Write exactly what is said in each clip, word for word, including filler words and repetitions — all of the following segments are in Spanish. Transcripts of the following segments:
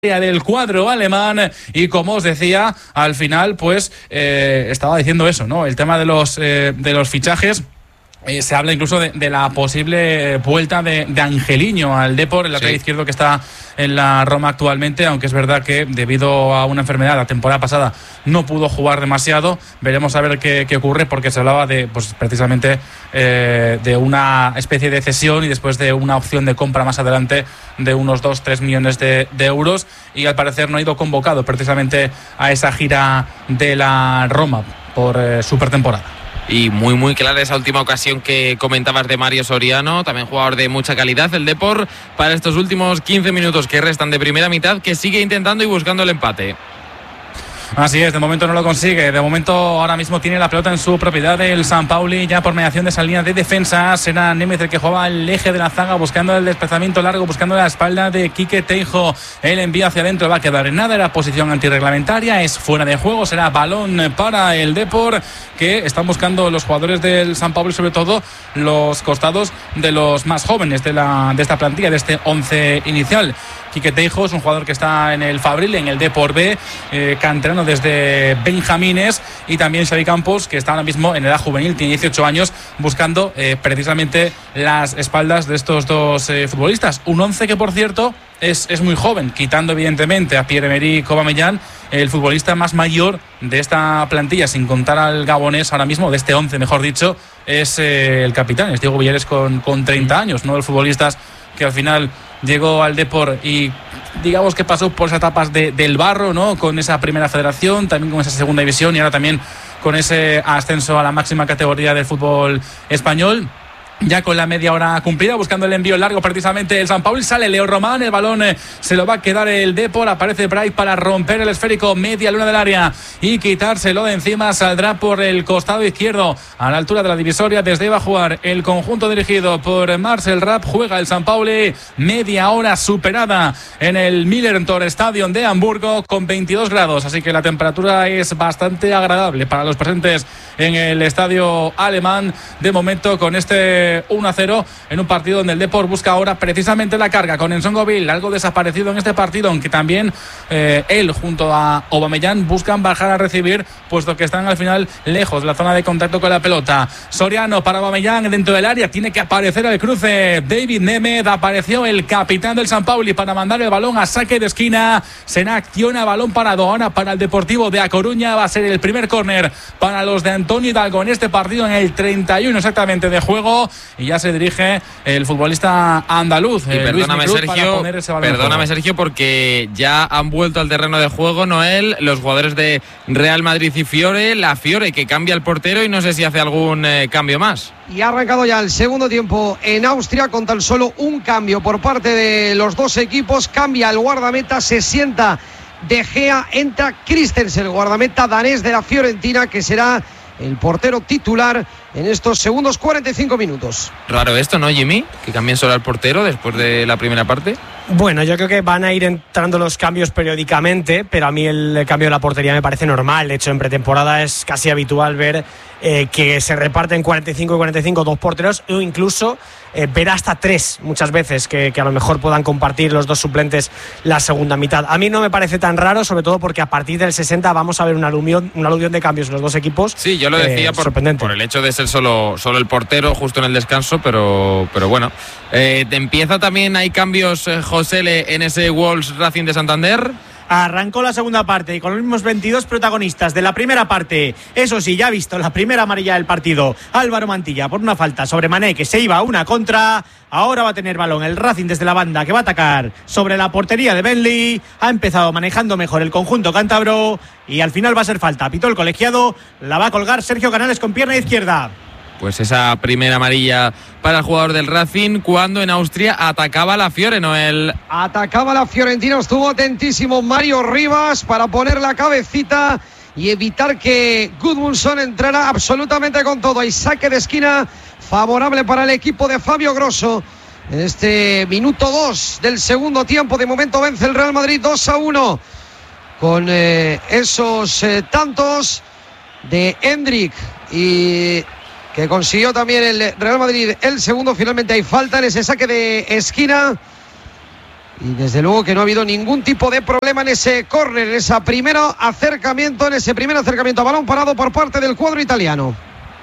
del cuadro alemán. Y como os decía, al final pues eh, estaba diciendo eso, ¿no? El tema de los eh, de los fichajes. Eh, se habla incluso de, de la posible vuelta de, de Angelino al Depor, el lateral sí. izquierdo que está en la Roma actualmente, aunque es verdad que debido a una enfermedad la temporada pasada no pudo jugar demasiado. Veremos a ver qué, qué ocurre, porque se hablaba de pues precisamente eh, de una especie de cesión y después de una opción de compra más adelante de unos dos a tres millones de, de euros, y al parecer no ha ido convocado precisamente a esa gira de la Roma por eh, su pretemporada. Y muy muy clara esa última ocasión que comentabas de Mario Soriano, también jugador de mucha calidad, el Depor, para estos últimos quince minutos que restan de primera mitad, que sigue intentando y buscando el empate. Así es, de momento no lo consigue. De momento ahora mismo tiene la pelota en su propiedad el San Pauli, ya por mediación de esa línea de defensa. Será Németh el que juega el eje de la zaga, buscando el desplazamiento largo, buscando la espalda de Quique Teijo. El envío hacia adentro va a quedar en nada. Era posición antirreglamentaria, es fuera de juego. Será balón para el Depor, que están buscando los jugadores del San Pauli, sobre todo los costados de los más jóvenes de, la, de esta plantilla, de este once inicial. Quique Teijo es un jugador que está en el Fabril, en el Depor B, eh, canterano desde Benjamines, y también Xavi Campos, que está ahora mismo en edad juvenil, tiene dieciocho años, buscando eh, precisamente las espaldas de estos dos eh, futbolistas. Un once que, por cierto, es, es muy joven, quitando evidentemente a Pierre-Emerick Aubameyang, el futbolista más mayor de esta plantilla, sin contar al gabonés ahora mismo, de este once, mejor dicho, es eh, el capitán, es Diego Villares, con, con treinta años, ¿no? El futbolistas que al final llegó al Depor y digamos que pasó por esas etapas de, del barro, ¿no? Con esa primera federación, también con esa segunda división y ahora también con ese ascenso a la máxima categoría del fútbol español. Ya con la media hora cumplida, buscando el envío largo precisamente el San Pauli, sale Leo Román, el balón eh, se lo va a quedar el Depor, aparece Bright para romper el esférico, media luna del área y quitárselo de encima. Saldrá por el costado izquierdo a la altura de la divisoria, desde va a jugar el conjunto dirigido por Marcel Rapp. Juega el San Pauli, media hora superada en el Millentor Stadium de Hamburgo, con veintidós grados, así que la temperatura es bastante agradable para los presentes en el estadio alemán, de momento con este uno a cero en un partido donde el Depor busca ahora precisamente la carga con Nsongoville, algo desaparecido en este partido, aunque también eh, él junto a Aubameyang buscan bajar a recibir, puesto que están al final lejos de la zona de contacto con la pelota. Soriano para Aubameyang dentro del área, tiene que aparecer el cruce David Németh, apareció el capitán del San Pauli para mandar el balón a saque de esquina. Será acciona balón parado ahora para el Deportivo de A Coruña, va a ser el primer córner para los de Antonio Hidalgo en este partido, en el treinta y uno exactamente de juego. Y ya se dirige el futbolista andaluz. Y eh, perdóname, Luis Sergio, perdóname Sergio, porque ya han vuelto al terreno de juego, Noel, los jugadores de Real Madrid y Fiore. La Fiore que cambia el portero y no sé si hace algún eh, cambio más. Y ha arrancado ya el segundo tiempo en Austria con tan solo un cambio por parte de los dos equipos. Cambia el guardameta, se sienta De Gea, entra Christensen, el guardameta danés de la Fiorentina, que será el portero titular en estos segundos cuarenta y cinco minutos. Raro esto, ¿no, Jimmy? Que cambien solo al portero después de la primera parte. Bueno, yo creo que van a ir entrando los cambios periódicamente, pero a mí el cambio de la portería me parece normal. De hecho, en pretemporada es casi habitual ver eh, que se reparten cuarenta y cinco y cuarenta y cinco dos porteros, o incluso eh, ver hasta tres muchas veces, que, que a lo mejor puedan compartir los dos suplentes la segunda mitad. A mí no me parece tan raro, sobre todo porque a partir del sesenta vamos a ver una alusión, una alusión de cambios en los dos equipos. Sí, yo lo decía eh, por, por el hecho de ser solo, solo el portero justo en el descanso, pero, pero bueno. Eh, empieza también, hay cambios, eh, José Le, en ese Wolves Racing de Santander. Arrancó la segunda parte y con los mismos veintidós protagonistas de la primera parte. Eso sí, ya ha visto la primera amarilla del partido Álvaro Mantilla por una falta sobre Mané, que se iba a una contra. Ahora va a tener balón el Racing desde la banda, que va a atacar sobre la portería de Benley. Ha empezado manejando mejor el conjunto cántabro y al final va a ser falta. Pitó el colegiado, la va a colgar Sergio Canales con pierna izquierda. Pues esa primera amarilla para el jugador del Racing, cuando en Austria atacaba la Fiore, Noel. Atacaba la Fiorentina, estuvo atentísimo Mario Rivas para poner la cabecita y evitar que Gudmundsson entrara absolutamente con todo. Y saque de esquina favorable para el equipo de Fabio Grosso. En este minuto dos del segundo tiempo, de momento vence el Real Madrid dos a uno. Con eh, esos eh, tantos de Hendrik y que consiguió también el Real Madrid el segundo. Finalmente hay falta en ese saque de esquina Y desde luego que no ha habido ningún tipo de problema en ese córner, en ese primer acercamiento, en ese primer acercamiento a balón parado por parte del cuadro italiano.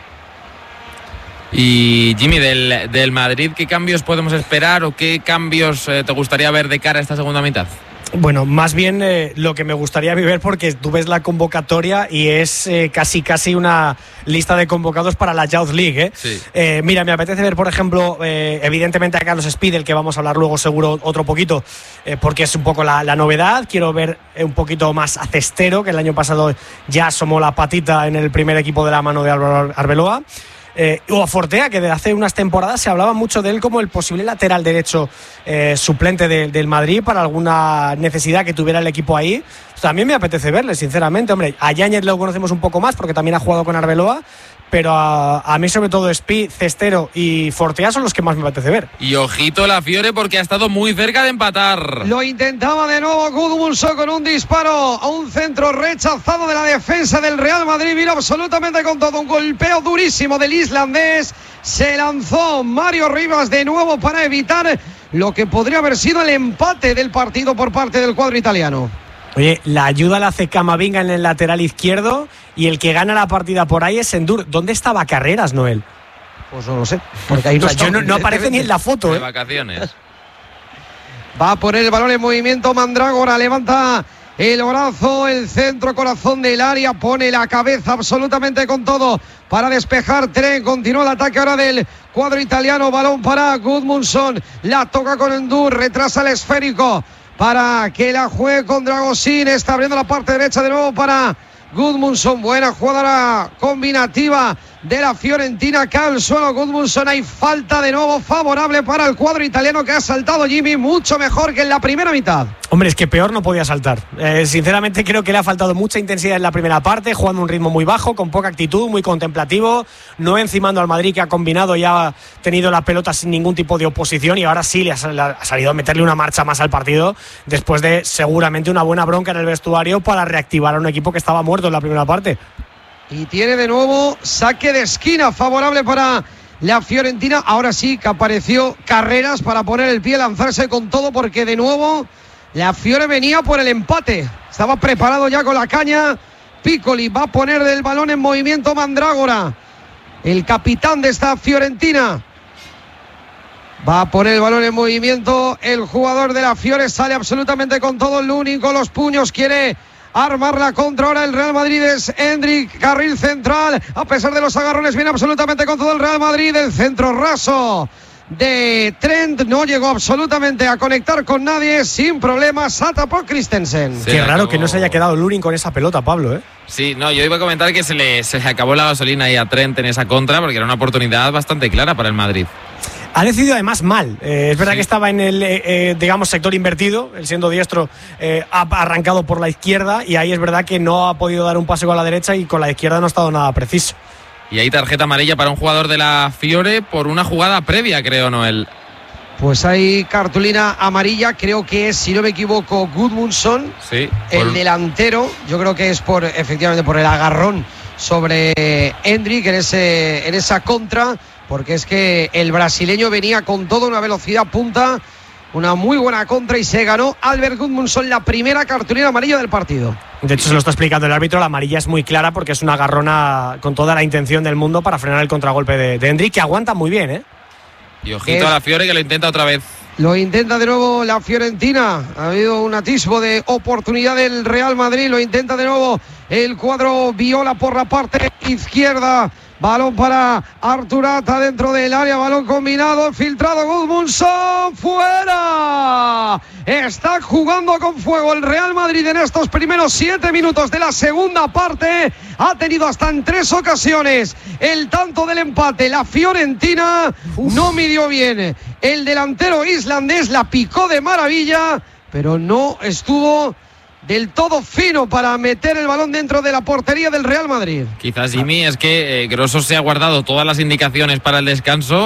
Y Jimmy, del, del Madrid, ¿qué cambios podemos esperar o qué cambios eh, te gustaría ver de cara a esta segunda mitad? Bueno, más bien eh, lo que me gustaría ver, porque tú ves la convocatoria y es eh, casi casi una lista de convocados para la Youth League. ¿eh? Sí. Eh, mira, me apetece ver, por ejemplo, eh, evidentemente a Carlos Speed, del que vamos a hablar luego seguro otro poquito, eh, porque es un poco la, la novedad. Quiero ver eh, un poquito más a Cestero, que el año pasado ya asomó la patita en el primer equipo de la mano de Álvaro Arbeloa. Eh, o a Fortea, que de hace unas temporadas se hablaba mucho de él como el posible lateral derecho eh, suplente de, del Madrid para alguna necesidad que tuviera el equipo ahí. También me apetece verle, sinceramente. Hombre, a Yáñez lo conocemos un poco más porque también ha jugado con Arbeloa, pero a, a mí sobre todo Speed, Cestero y Fortea son los que más me apetece ver. Y ojito la Fiore, porque ha estado muy cerca de empatar. Lo intentaba de nuevo Gudmundsson con un disparo a un centro rechazado de la defensa del Real Madrid. Vino absolutamente con todo, un golpeo durísimo del islandés. Se lanzó Mario Rivas de nuevo para evitar lo que podría haber sido el empate del partido por parte del cuadro italiano. Oye, la ayuda la hace Camavinga en el lateral izquierdo y el que gana la partida por ahí es Endur. ¿Dónde estaba Carreras, Noel? Pues no lo sé, porque ahí no, o sea, yo no, no aparece ni en la foto. De ¿eh? vacaciones. Va a poner el balón en movimiento Mandrágora, levanta el brazo, el centro corazón del área, pone la cabeza absolutamente con todo para despejar Tren. Continúa el ataque ahora del cuadro italiano, balón para Gudmundsson, la toca con Endur, retrasa el esférico para que la juegue con Dragosín. Está abriendo la parte derecha de nuevo para Gudmundsson. Buena jugada combinativa de la Fiorentina. Cae al suelo Gudmundsson. Hay falta de nuevo favorable para el cuadro italiano, que ha saltado, Jimmy, mucho mejor que en la primera mitad. Hombre, es que peor no podía saltar. Eh, sinceramente creo que le ha faltado mucha intensidad en la primera parte, jugando un ritmo muy bajo, con poca actitud, muy contemplativo, no encimando al Madrid, que ha combinado y ha tenido la pelota sin ningún tipo de oposición, y ahora sí le ha, le ha salido a meterle una marcha más al partido, después de seguramente una buena bronca en el vestuario para reactivar a un equipo que estaba muerto en la primera parte. Y tiene de nuevo saque de esquina favorable para la Fiorentina. Ahora sí que apareció Carreras para poner el pie, lanzarse con todo, porque de nuevo la Fiore venía por el empate. Estaba preparado ya con la caña. Piccoli va a poner el balón en movimiento Mandrágora, el capitán de esta Fiorentina. Va a poner el balón en movimiento el jugador de la Fiore. Sale absolutamente con todo, el único, los puños, quiere armar la contra ahora el Real Madrid. Es Endrick, carril central, a pesar de los agarrones viene absolutamente con todo el Real Madrid. El centro raso de Trent no llegó absolutamente a conectar con nadie, sin problemas, atapó Christensen. Sí, Qué raro acabó... que no se haya quedado Lunin con esa pelota, Pablo, ¿eh? Sí, no, yo iba a comentar que se le, se le acabó la gasolina ahí a Trent en esa contra, porque era una oportunidad bastante clara para el Madrid. Ha decidido además mal. Eh, es verdad Sí. que estaba en el, eh, eh, digamos, sector invertido. Él, siendo diestro, eh, ha arrancado por la izquierda, y ahí es verdad que no ha podido dar un pase con la derecha, y con la izquierda no ha estado nada preciso. Y hay tarjeta amarilla para un jugador de la Fiore por una jugada previa, creo, Noel. Pues hay cartulina amarilla, creo que es, si no me equivoco, Gudmundsson, Sí. el por... delantero. Yo creo que es por, efectivamente, por el agarrón sobre Endrick en, ese, en esa contra, porque es que el brasileño venía con toda una velocidad punta, una muy buena contra, y se ganó Albert Gudmundsson la primera cartulina amarilla del partido. De hecho, se lo está explicando el árbitro, la amarilla es muy clara porque es una agarrona con toda la intención del mundo para frenar el contragolpe de, de Endrick, que aguanta muy bien, ¿eh? Y ojito Es... a la Fiore, que lo intenta otra vez. Lo intenta de nuevo la Fiorentina. Ha habido un atisbo de oportunidad del Real Madrid. Lo intenta de nuevo el cuadro viola por la parte izquierda. Balón para Arturata dentro del área. Balón combinado. Filtrado Gudmundsson. ¡Fuera! Está jugando con fuego el Real Madrid en estos primeros siete minutos de la segunda parte. Ha tenido hasta en tres ocasiones el tanto del empate. La Fiorentina Uf. no midió bien. El delantero islandés la picó de maravilla, pero no estuvo del todo fino para meter el balón dentro de la portería del Real Madrid. Quizás, Jimmy, es que eh, Grosso se ha guardado todas las indicaciones para el descanso,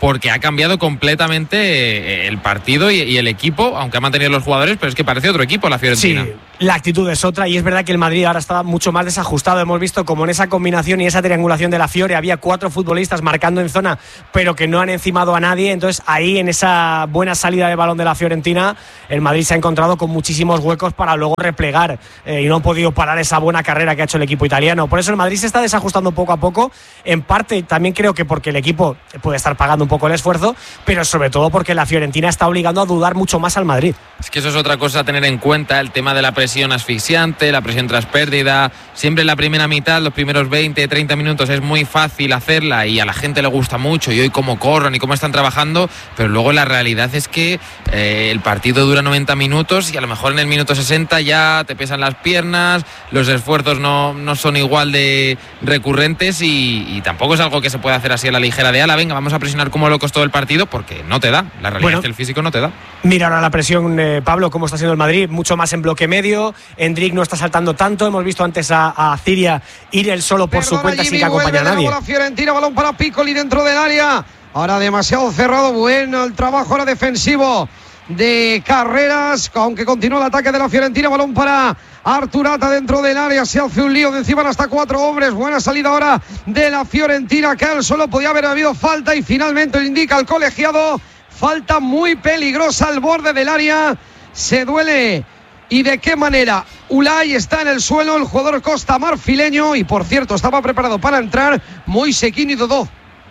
porque ha cambiado completamente el partido y, y el equipo, aunque ha mantenido los jugadores, pero es que parece otro equipo la Fiorentina. Sí, la actitud es otra y es verdad que el Madrid ahora está mucho más desajustado. Hemos visto como en esa combinación y esa triangulación de la Fiore había cuatro futbolistas marcando en zona, pero que no han encimado a nadie. Entonces ahí en esa buena salida de balón de la Fiorentina, el Madrid se ha encontrado con muchísimos huecos para luego replegar eh, y no ha podido parar esa buena carrera que ha hecho el equipo italiano. Por eso el Madrid se está desajustando poco a poco, en parte también creo que porque el equipo puede estar pagando un poco el esfuerzo, pero sobre todo porque la Fiorentina está obligando a dudar mucho más al Madrid. Es que eso es otra cosa a tener en cuenta, el tema de la presión asfixiante, la presión tras pérdida. Siempre en la primera mitad, los primeros veinte, treinta minutos es muy fácil hacerla y a la gente le gusta mucho, y hoy cómo corren y cómo están trabajando, pero luego la realidad es que eh, el partido dura noventa minutos y a lo mejor en el minuto sesenta ya te pesan las piernas, los esfuerzos no, no son igual de recurrentes y, y tampoco es algo que se puede hacer así a la ligera de ala, venga, vamos a presionar como locos todo el partido, porque no te da, la realidad bueno, es que el físico no te da. Mira ahora la presión, eh, Pablo, cómo está siendo el Madrid, mucho más en bloque medio, Endrick no está saltando tanto, hemos visto antes a, a Ciria ir él solo por Perdona, su cuenta Jimmy, sin que acompañe a nadie. La Fiorentina, balón para Piccoli dentro del área, ahora demasiado cerrado, bueno el trabajo ahora defensivo de Carreras, aunque continúa el ataque de la Fiorentina, balón para Arturata dentro del área, se hace un lío de encima hasta cuatro hombres, buena salida ahora de la Fiorentina, que él solo podía haber habido falta y finalmente lo indica el colegiado, falta muy peligrosa al borde del área, se duele. ¿Y de qué manera? Ulay está en el suelo, el jugador costa marfileño, y por cierto estaba preparado para entrar Moise Kean y Dodó.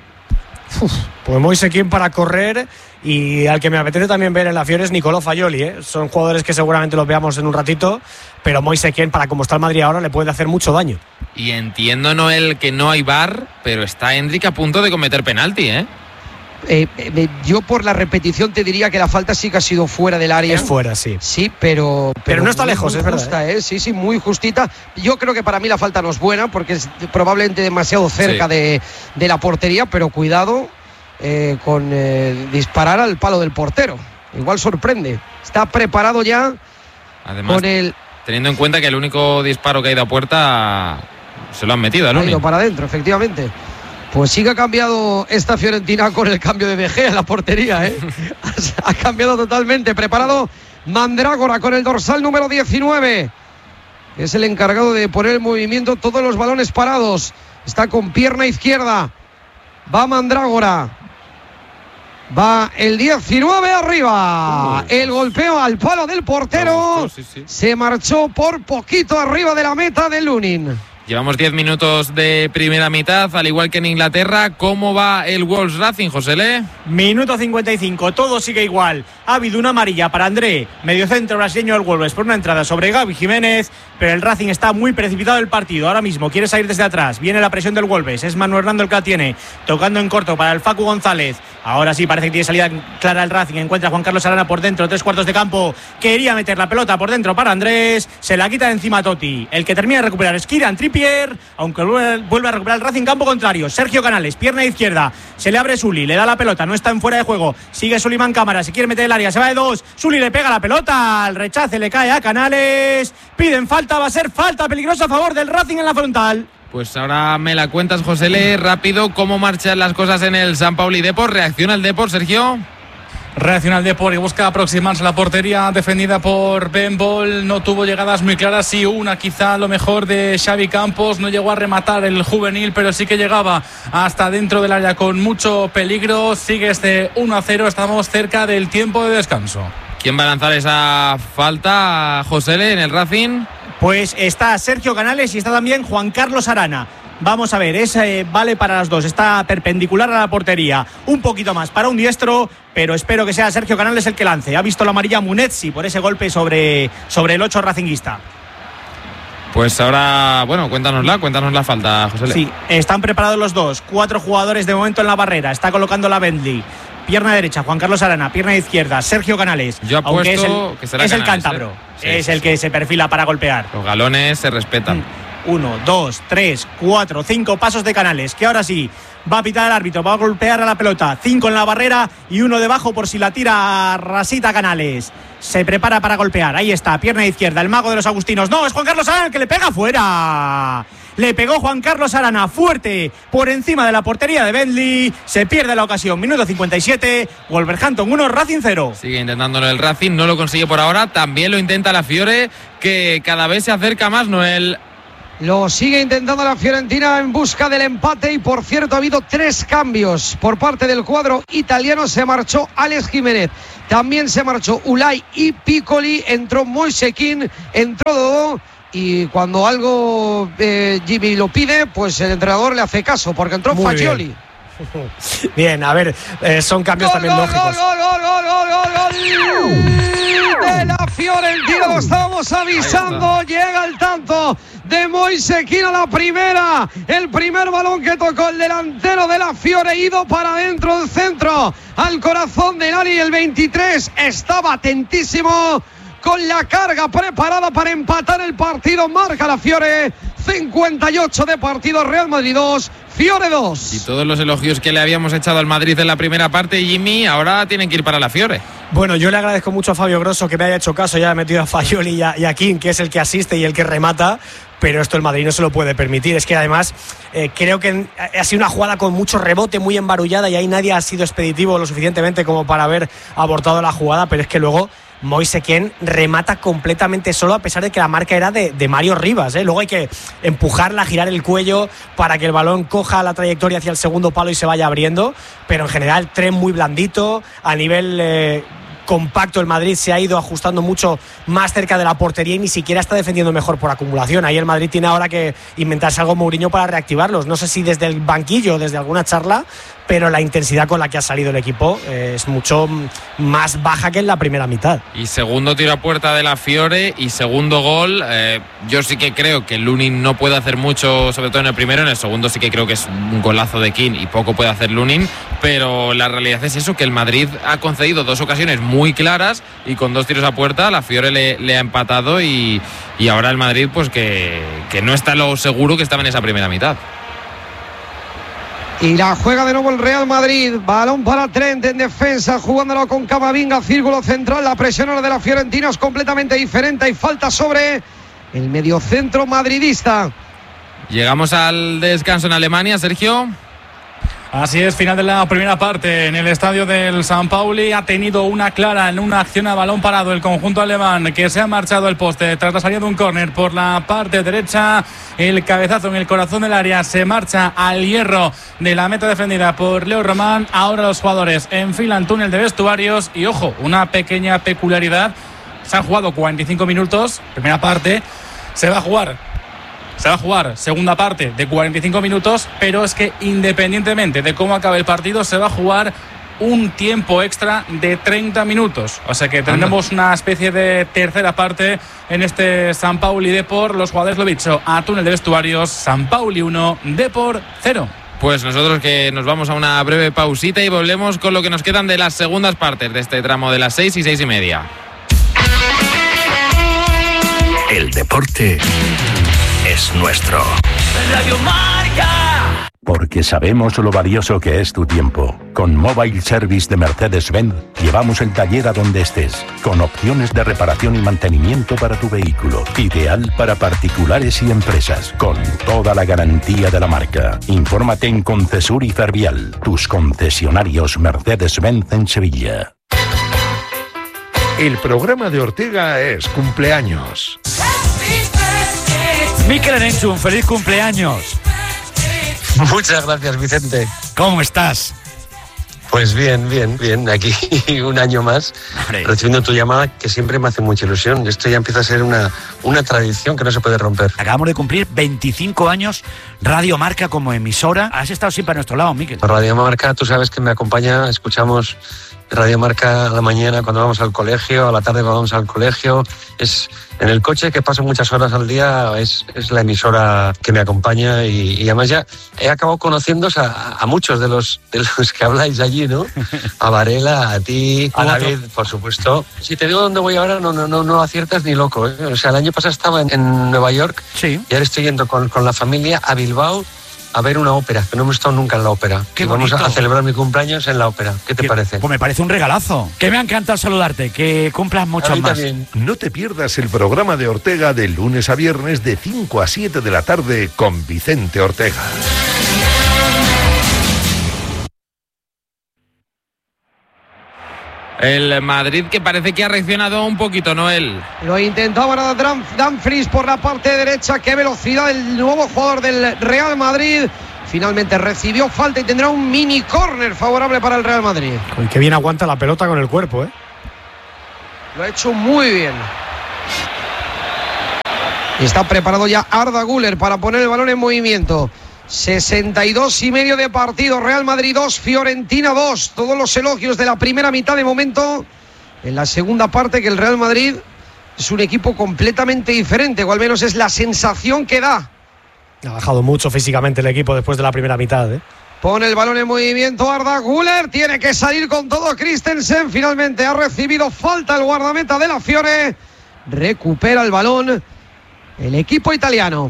Uf, pues Moise Kean para correr, y al que me apetece también ver en la Fiore es Nicolò Fagioli, ¿eh? Son jugadores que seguramente los veamos en un ratito, pero Moise Kean, para como está el Madrid ahora, le puede hacer mucho daño. Y entiendo, Noel, que no hay V A R, pero está Endrick a punto de cometer penalti, ¿eh? Eh, eh, yo por la repetición te diría que la falta sí que ha sido fuera del área. Es fuera, sí. Sí, pero... Pero, pero no está lejos, es justa, verdad. ¿eh? ¿eh? Sí, sí, muy justita. Yo creo que para mí la falta no es buena porque es probablemente demasiado cerca sí. de, de la portería, pero cuidado eh, con eh, disparar al palo del portero. Igual sorprende. Está preparado ya. Además, con el... teniendo en cuenta que el único disparo que ha ido a puerta se lo han metido al único. Ha ido para adentro, efectivamente. Pues sí que ha cambiado esta Fiorentina con el cambio de De Gea en la portería, ¿eh? Ha cambiado totalmente. Preparado Mandrágora con el dorsal número diecinueve. Es el encargado de poner en movimiento todos los balones parados. Está con pierna izquierda. Va Mandrágora. Va el diecinueve arriba. El golpeo al palo del portero. Se marchó por poquito arriba de la meta de Lunin. Llevamos diez minutos de primera mitad, al igual que en Inglaterra. ¿Cómo va el Wolves Racing, José? Minuto cincuenta y cinco, todo sigue igual. Ha habido una amarilla para André, mediocentro brasileño del Wolves, por una entrada sobre Gaby Jiménez, pero el Racing está muy precipitado el partido. Ahora mismo quiere salir desde atrás, viene la presión del Wolves, es Manu Hernando el que la tiene, tocando en corto para el Facu González. Ahora sí parece que tiene salida clara el Racing, encuentra a Juan Carlos Arana por dentro, tres cuartos de campo, quería meter la pelota por dentro para Andrés, se la quita de encima Totti. El que termina de recuperar es Kieran Trippier, aunque vuelve a recuperar el Racing campo contrario. Sergio Canales, pierna izquierda, se le abre Sully, le da la pelota, no está en fuera de juego, sigue Suleiman Cámara, se quiere meter el área, se va de dos, Sully le pega la pelota, al rechace le cae a Canales, piden falta, va a ser falta peligrosa a favor del Racing en la frontal. Pues ahora me la cuentas, José Le, rápido, cómo marchan las cosas en el San Pauli Depor. ¿Reacciona el Depor, Sergio? Reacciona el Depor y busca aproximarse a la portería defendida por Ben Bol. No tuvo llegadas muy claras, sí una quizá lo mejor de Xavi Campos. No llegó a rematar el juvenil, pero sí que llegaba hasta dentro del área con mucho peligro. Sigue este uno a cero, estamos cerca del tiempo de descanso. ¿Quién va a lanzar esa falta, José Le, en el Racing? Pues está Sergio Canales y está también Juan Carlos Arana. Vamos a ver, ese vale para las dos, está perpendicular a la portería, un poquito más para un diestro, pero espero que sea Sergio Canales el que lance. Ha visto la amarilla Munetsi por ese golpe sobre, sobre el ocho racinguista. Pues ahora, bueno, cuéntanosla, cuéntanos la falta, José Le. Sí, están preparados los dos, cuatro jugadores de momento en la barrera, está colocando la Bentley. Pierna derecha, Juan Carlos Arana, pierna izquierda, Sergio Canales. Yo apuesto aunque es el, que será es Canales, el cántabro, ¿eh? Sí, es sí, el sí. que se perfila para golpear. Los galones se respetan. Uno, dos, tres, cuatro, cinco pasos de Canales, que ahora sí va a pitar el árbitro, va a golpear a la pelota. Cinco en la barrera y uno debajo por si la tira rasita Canales. Se prepara para golpear, ahí está, pierna izquierda, el mago de los agustinos. No, es Juan Carlos Arana el que le pega fuera. Le pegó Juan Carlos Arana fuerte por encima de la portería de Bentley. Se pierde la ocasión. Minuto cincuenta y siete. Wolverhampton uno, Racing cero. Sigue intentándolo el Racing, no lo consigue por ahora. También lo intenta la Fiore, que cada vez se acerca más, Noel. Lo sigue intentando la Fiorentina en busca del empate y por cierto ha habido tres cambios por parte del cuadro italiano. Se marchó Alex Jiménez, también se marchó Ulay y Piccoli, entró Moise Kean, entró Dodó y cuando algo eh, Jimmy lo pide, pues el entrenador le hace caso porque entró Muy Fagioli. Bien. Bien, a ver, eh, son cambios gol, también gol, lógicos. Gol, gol, gol, gol, gol, gol de la Fiorentina, lo estábamos avisando, llega el tanto de Moise Kean a la primera, el primer balón que tocó el delantero de la Fiore, ido para adentro del centro, al corazón del área, y el veintitrés estaba atentísimo con la carga preparada para empatar el partido. Marca la Fiore, cincuenta y ocho de partido, Real Madrid dos, Fiore dos. Y todos los elogios que le habíamos echado al Madrid en la primera parte, Jimmy, ahora tienen que ir para la Fiore. Bueno, yo le agradezco mucho a Fabio Grosso que me haya hecho caso, ya ha metido a Fagioli y a, y a Kean, que es el que asiste y el que remata, pero esto el Madrid no se lo puede permitir. Es que además eh, creo que ha sido una jugada con mucho rebote, muy embarullada, y ahí nadie ha sido expeditivo lo suficientemente como para haber abortado la jugada, pero es que luego Moise Kean remata completamente solo, a pesar de que la marca era de, de Mario Rivas, ¿eh? Luego hay que empujarla, girar el cuello para que el balón coja la trayectoria hacia el segundo palo y se vaya abriendo, pero en general tren muy blandito, a nivel eh, compacto el Madrid se ha ido ajustando mucho más cerca de la portería y ni siquiera está defendiendo mejor por acumulación. Ahí el Madrid tiene ahora que inventarse algo Mourinho para reactivarlos, no sé si desde el banquillo o desde alguna charla, pero la intensidad con la que ha salido el equipo eh, es mucho más baja que en la primera mitad. Y segundo tiro a puerta de la Fiore y segundo gol. Eh, yo sí que creo que Lunin no puede hacer mucho, sobre todo en el primero. En el segundo sí que creo que es un golazo de Kean y poco puede hacer Lunin, pero la realidad es eso, que el Madrid ha concedido dos ocasiones muy claras y con dos tiros a puerta la Fiore le, le ha empatado y, y ahora el Madrid pues que, que no está lo seguro que estaba en esa primera mitad. Y la juega de nuevo el Real Madrid. Balón para Trent en defensa, jugándolo con Camavinga, círculo central. La presión ahora de la Fiorentina es completamente diferente. Hay falta sobre el mediocentro madridista. Llegamos al descanso en Alemania, Sergio. Así es, final de la primera parte en el estadio del San Pauli. Ha tenido una clara en una acción a balón parado el conjunto alemán, que se ha marchado el poste tras la salida de un córner por la parte derecha. El cabezazo en el corazón del área se marcha al hierro de la meta defendida por Leo Román. Ahora los jugadores enfilan túnel de vestuarios y ojo, una pequeña peculiaridad. Se han jugado cuarenta y cinco minutos, primera parte. Se va a jugar Se va a jugar segunda parte de cuarenta y cinco minutos, pero es que independientemente de cómo acabe el partido, se va a jugar un tiempo extra de treinta minutos. O sea que tendremos una especie de tercera parte en este San Pauli Depor. Los jugadores, lo dicho, a túnel de vestuarios, San Pauli uno, Depor cero. Pues nosotros que nos vamos a una breve pausita y volvemos con lo que nos quedan de las segundas partes de este tramo de las seis y seis y media. El deporte es nuestro. Radio Marca. Porque sabemos lo valioso que es tu tiempo. Con Mobile Service de Mercedes-Benz llevamos el taller a donde estés, con opciones de reparación y mantenimiento para tu vehículo. Ideal para particulares y empresas, con toda la garantía de la marca. Infórmate en Concesur y Fervial, tus concesionarios Mercedes-Benz en Sevilla. El programa de Ortega es cumpleaños. Mikel Erenchun, feliz cumpleaños. Muchas gracias, Vicente. ¿Cómo estás? Pues bien, bien, bien. Aquí un año más, Hombre. recibiendo tu llamada, que siempre me hace mucha ilusión. Esto ya empieza a ser una, una tradición que no se puede romper. Acabamos de cumplir veinticinco años Radio Marca como emisora. Has estado siempre a nuestro lado, Mikel. Radio Marca, tú sabes que me acompaña, escuchamos Radio Marca a la mañana cuando vamos al colegio, a la tarde cuando vamos al colegio. Es en el coche, que paso muchas horas al día, es, es la emisora que me acompaña y, y además ya he acabado conociéndose a, a muchos de los, de los que habláis allí, ¿no? A Varela, a ti, a David, por supuesto. Si te digo dónde voy ahora, no, no, no, no aciertas ni loco, ¿eh? O sea, el año pasado estaba en, en Nueva York, sí. Y ahora estoy yendo con, con la familia a Bilbao a ver una ópera, que no hemos estado nunca en la ópera. Qué y vamos a, bonito. a celebrar mi cumpleaños en la ópera. ¿Qué te Que- parece? Pues me parece un regalazo. Que me ha encantado saludarte, que cumplas A muchos mí más. también. No te pierdas el programa de Ortega de lunes a viernes de cinco a siete de la tarde con Vicente Ortega. El Madrid que parece que ha reaccionado un poquito, Noel. Lo intentaba ahora Dan- Dumfries por la parte derecha. Qué velocidad el nuevo jugador del Real Madrid. Finalmente recibió falta y tendrá un mini córner favorable para el Real Madrid. Uy, qué bien aguanta la pelota con el cuerpo, ¿eh? Lo ha hecho muy bien. Y está preparado ya Arda Güler para poner el balón en movimiento. sesenta y dos y medio de partido. Real Madrid dos, Fiorentina dos. Todos los elogios de la primera mitad de momento. En la segunda parte, que el Real Madrid es un equipo completamente diferente, o al menos es la sensación que da. Ha bajado mucho físicamente el equipo después de la primera mitad, ¿eh? Pone el balón en movimiento Arda Güler, tiene que salir con todo Christensen, finalmente ha recibido falta el guardameta de la Fiore, recupera el balón el equipo italiano.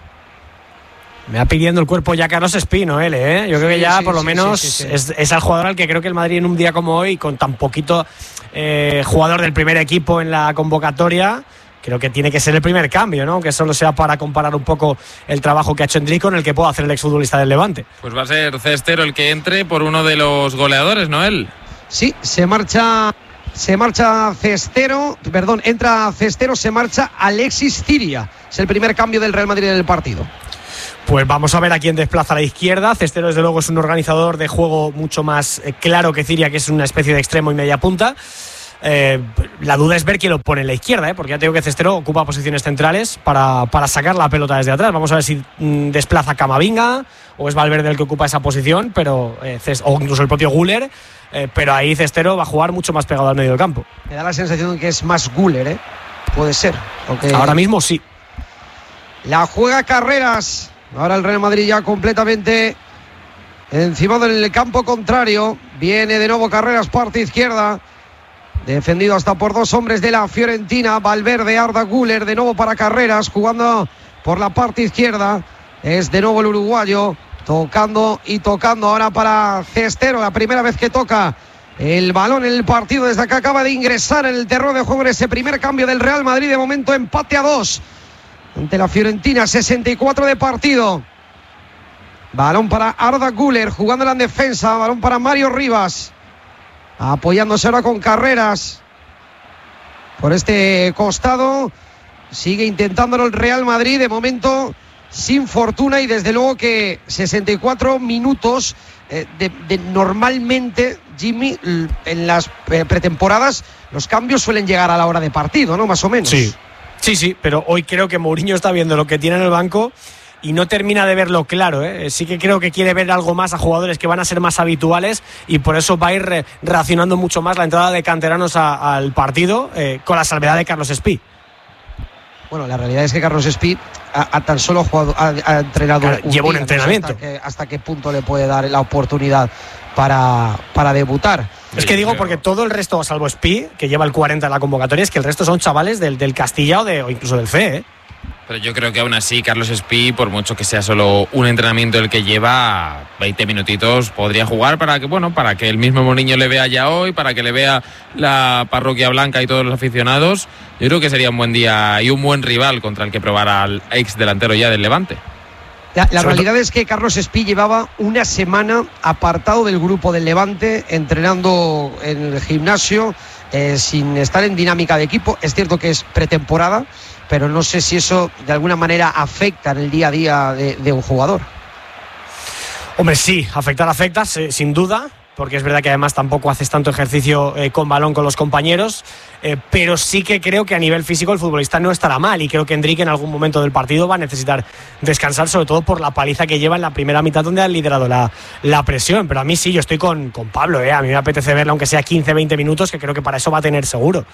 Me va pidiendo el cuerpo ya Carlos Espino, él, ¿eh? Yo creo que Sí, ya sí, por lo sí, menos sí, sí, sí. Es, es el jugador al que creo que el Madrid en un día como hoy, con tan poquito eh, jugador del primer equipo en la convocatoria, creo que tiene que ser el primer cambio, ¿no? Aunque solo sea para comparar un poco el trabajo que ha hecho Endrick con el que puede hacer el exfutbolista del Levante. Pues va a ser Cestero el que entre por uno de los goleadores, Noel. Sí, se marcha se marcha Cestero, perdón, entra Cestero, se marcha Alexis Ciria. Es el primer cambio del Real Madrid en el partido. Pues vamos a ver a quién desplaza a la izquierda. Cestero, desde luego, es un organizador de juego mucho más eh, claro que Ciria, que es una especie de extremo y media punta. Eh, la duda es ver quién lo pone en la izquierda, ¿eh? Porque ya te digo que Cestero ocupa posiciones centrales para, para sacar la pelota desde atrás. Vamos a ver si mm, desplaza a Camavinga o es Valverde el que ocupa esa posición, pero eh, o incluso el propio Güler, eh, pero ahí Cestero va a jugar mucho más pegado al medio del campo. Me da la sensación de que es más Güler, ¿eh? Puede ser. Aunque Ahora mismo sí. la juega Carreras. Ahora el Real Madrid ya completamente encima del campo contrario. Viene de nuevo Carreras, parte izquierda. Defendido hasta por dos hombres de la Fiorentina. Valverde, Arda Güler, de nuevo para Carreras, jugando por la parte izquierda. Es de nuevo el uruguayo, tocando y tocando ahora para Cestero. La primera vez que toca el balón en el partido desde que acaba de ingresar en el terreno de juego en ese primer cambio del Real Madrid. De momento empate a dos ante la Fiorentina, sesenta y cuatro de partido. Balón para Arda Güler, jugándola en defensa. Balón para Mario Rivas, apoyándose ahora con Carreras por este costado. Sigue intentándolo el Real Madrid, de momento sin fortuna, y desde luego que sesenta y cuatro minutos eh, de, de normalmente, Jimmy, en las eh, pretemporadas los cambios suelen llegar a la hora de partido, ¿no? Más o menos. Sí, sí, sí, pero hoy creo que Mourinho está viendo lo que tiene en el banco y no termina de verlo claro, ¿eh? Sí que creo que quiere ver algo más a jugadores que van a ser más habituales y por eso va a ir re- reaccionando mucho más la entrada de canteranos a- al partido, eh, con la salvedad de Carlos Espí. Bueno, la realidad es que Carlos Espí ha, ha tan solo jugado, ha, ha entrenado Claro, un lleva un día, no sé entrenamiento. hasta, qué, hasta qué punto le puede dar la oportunidad para, para debutar. Es que digo porque todo el resto, salvo Espí, que lleva el cuarenta en la convocatoria, es que el resto son chavales del, del Castilla o, de, o incluso del C E, ¿eh? Pero yo creo que aún así Carlos Espí, por mucho que sea solo un entrenamiento el que lleva, veinte minutitos podría jugar para que, bueno, para que el mismo Mourinho le vea ya hoy, para que le vea la parroquia blanca y todos los aficionados. Yo creo que sería un buen día y un buen rival contra el que probar al ex delantero ya del Levante. La, la Sobre realidad es que Carlos Espí llevaba una semana apartado del grupo del Levante, entrenando en el gimnasio, eh, sin estar en dinámica de equipo. Es cierto que es pretemporada, pero no sé si eso de alguna manera afecta en el día a día de, de un jugador. Hombre, sí, afectar afecta, sí, sin duda, porque es verdad que además tampoco haces tanto ejercicio eh, con balón con los compañeros, eh, pero sí que creo que a nivel físico el futbolista no estará mal y creo que Endrick en algún momento del partido va a necesitar descansar, sobre todo por la paliza que lleva en la primera mitad donde ha liderado la, la presión. Pero a mí sí, yo estoy con, con Pablo, eh, a mí me apetece verlo aunque sea quince veinte minutos, que creo que para eso va a tener seguro.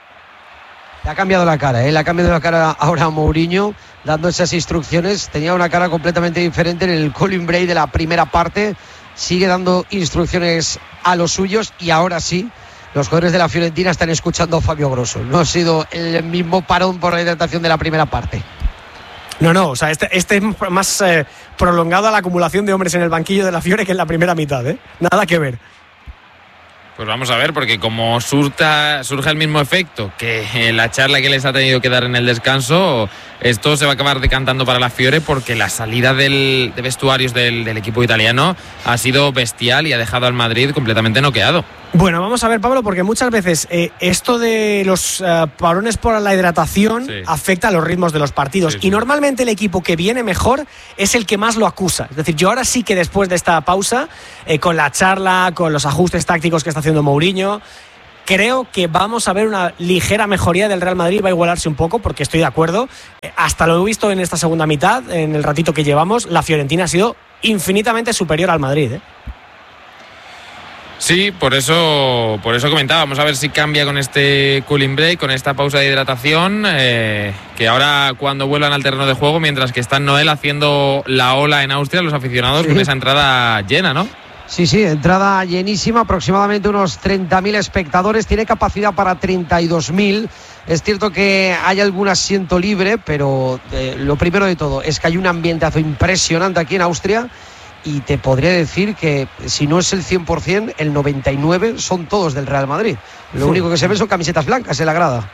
Le ha cambiado la cara, ¿eh? Le ha cambiado la cara ahora a Mourinho, dando esas instrucciones. Tenía una cara completamente diferente en el Colin Bray de la primera parte. Sigue dando instrucciones a los suyos y ahora sí, los jugadores de la Fiorentina están escuchando a Fabio Grosso. No ha sido el mismo parón por la hidratación de la primera parte. No, no, o sea, este, este es más eh, prolongado a la acumulación de hombres en el banquillo de la Fiore que en la primera mitad, ¿eh? Nada que ver. Pues vamos a ver, porque como surta, surge el mismo efecto que la charla que les ha tenido que dar en el descanso, esto se va a acabar decantando para la Fiore, porque la salida del, de vestuarios del, del equipo italiano ha sido bestial y ha dejado al Madrid completamente noqueado. Bueno, vamos a ver, Pablo, porque muchas veces eh, esto de los uh, parones por la hidratación sí. afecta a los ritmos de los partidos. Sí, sí. Y normalmente el equipo que viene mejor es el que más lo acusa. Es decir, yo ahora sí que después de esta pausa, eh, con la charla, con los ajustes tácticos que está haciendo Mourinho, creo que vamos a ver una ligera mejoría del Real Madrid. Va a igualarse un poco, porque estoy de acuerdo. Eh, hasta lo he visto en esta segunda mitad, en el ratito que llevamos, la Fiorentina ha sido infinitamente superior al Madrid, ¿eh? Sí, por eso, por eso comentaba. Vamos a ver si cambia con este cooling break, con esta pausa de hidratación, eh, que ahora cuando vuelvan al terreno de juego, mientras que está Noel haciendo la ola en Austria, los aficionados sí. con esa entrada llena, ¿no? Sí, sí, entrada llenísima, aproximadamente unos treinta mil espectadores, tiene capacidad para treinta y dos mil. Es cierto que hay algún asiento libre, pero eh, lo primero de todo es que hay un ambientazo impresionante aquí en Austria. Y te podría decir que si no es el cien por ciento, el noventa y nueve por ciento son todos del Real Madrid. Lo sí. único que se ve son camisetas blancas en la grada.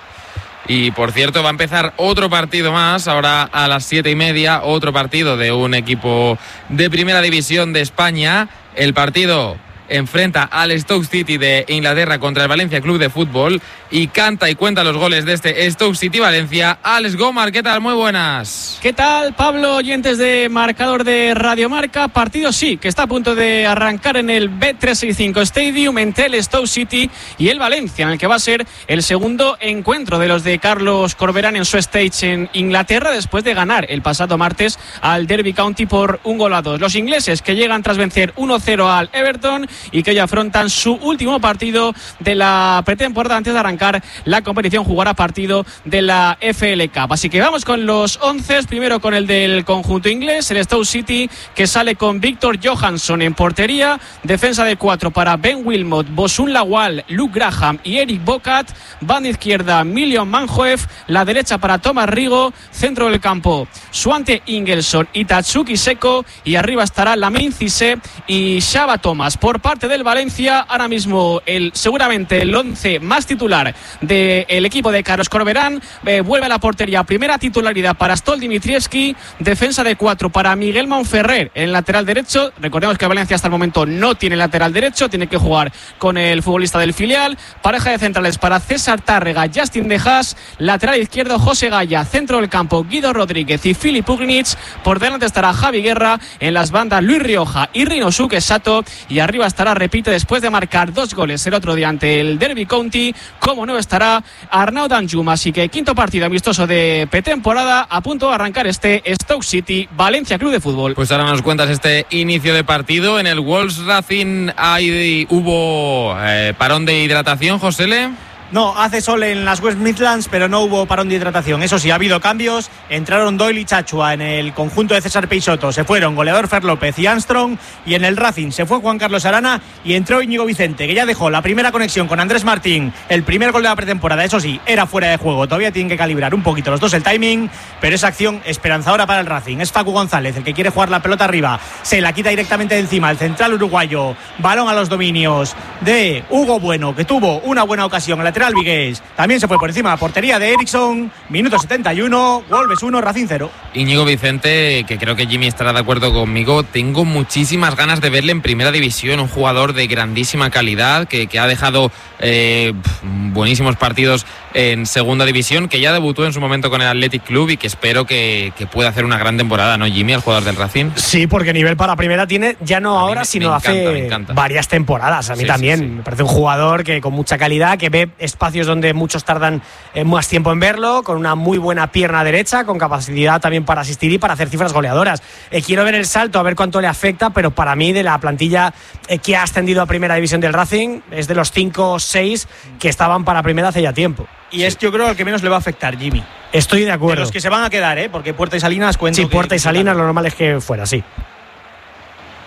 Y por cierto, va a empezar otro partido más, ahora a las siete y media, otro partido de un equipo de primera división de España. El partido enfrenta al Stoke City de Inglaterra contra el Valencia Club de Fútbol, y canta y cuenta los goles de este Stoke City Valencia Alex Gomar. ¿Qué tal? Muy buenas. ¿Qué tal, Pablo? Oyentes de Marcador de Radio Marca. Partido sí, que está a punto de arrancar en el B trescientos sesenta y cinco Stadium entre el Stoke City y el Valencia, en el que va a ser el segundo encuentro de los de Carlos Corberán en su stage en Inglaterra, después de ganar el pasado martes al Derby County por un gol a dos. Los ingleses, que llegan tras vencer uno cero al Everton y que hoy afrontan su último partido de la pretemporada antes de arrancar la competición, jugará partido de la F L Cup. Así que vamos con los once, primero con el del conjunto inglés, el Stoke City, que sale con Víctor Johansson en portería, defensa de cuatro para Ben Wilmot, Bosun Lawal, Luke Graham y Eric Bocat, banda izquierda Milion Manhoef, la derecha para Thomas Rigo, centro del campo Swante Ingelson y Tatsuki Seko, y arriba estará Lamine Cissé y Shaba Thomas. Por parte del Valencia, ahora mismo el seguramente el once más titular del equipo de Carlos Corberán, eh, vuelve a la portería, primera titularidad para Stol Dimitrievski, defensa de cuatro para Miguel Monferrer en lateral derecho. Recordemos que Valencia hasta el momento no tiene lateral derecho, tiene que jugar con el futbolista del filial. Pareja de centrales para César Tárrega, Justin De Haas, lateral izquierdo José Gaya, centro del campo Guido Rodríguez y Filip Ugnich, por delante estará Javi Guerra, en las bandas Luis Rioja y Rinosuke Sato, y arriba estará, repite, después de marcar dos goles el otro día ante el Derby County, como no estará Arnaud Danjuma. Así que quinto partido amistoso de pretemporada, a punto de arrancar este Stoke City Valencia Club de Fútbol. Pues ahora nos cuentas este inicio de partido. En el Wolves Racing hay, hubo eh, parón de hidratación, Josele. No, hace sol en las West Midlands, pero no hubo parón de hidratación. Eso sí, ha habido cambios. Entraron Doyle y Chachua en el conjunto de César Peixoto. Se fueron goleador Fer López y Armstrong. Y en el Racing se fue Juan Carlos Arana y entró Íñigo Vicente, que ya dejó la primera conexión con Andrés Martín. El primer gol de la pretemporada, eso sí, era fuera de juego. Todavía tienen que calibrar un poquito los dos el timing, pero esa acción esperanzadora para el Racing. Es Facu González el que quiere jugar la pelota arriba. Se la quita directamente de encima el central uruguayo. Balón a los dominios de Hugo Bueno, que tuvo una buena ocasión en la lateral Vigués. También se fue por encima de la portería de Eriksson. Minuto setenta y uno, Wolves uno, Racing cero. Íñigo Vicente, que creo que Jimmy estará de acuerdo conmigo, tengo muchísimas ganas de verle en primera división. Un jugador de grandísima calidad que, que ha dejado eh, buenísimos partidos en segunda división, que ya debutó en su momento con el Athletic Club y que espero que, que pueda hacer una gran temporada, ¿no, Jimmy, el jugador del Racing? Sí, porque nivel para primera tiene, ya no ahora, me, sino me encanta, hace varias temporadas. A mí sí, también, sí, sí. Me parece un jugador que con mucha calidad, que ve espacios donde muchos tardan eh, más tiempo en verlo, con una muy buena pierna derecha, con capacidad también para asistir y para hacer cifras goleadoras. Eh, quiero ver el salto, a ver cuánto le afecta, pero para mí, de la plantilla eh, que ha ascendido a primera división del Racing, es de los cinco o seis que estaban para primera hace ya tiempo. Y es, yo creo, el que menos le va a afectar, Jimmy. Estoy de acuerdo. De los que se van a quedar, ¿eh? Porque Puerta y Salinas cuento. Sí, Puerta y Salinas, lo normal es que fuera, sí.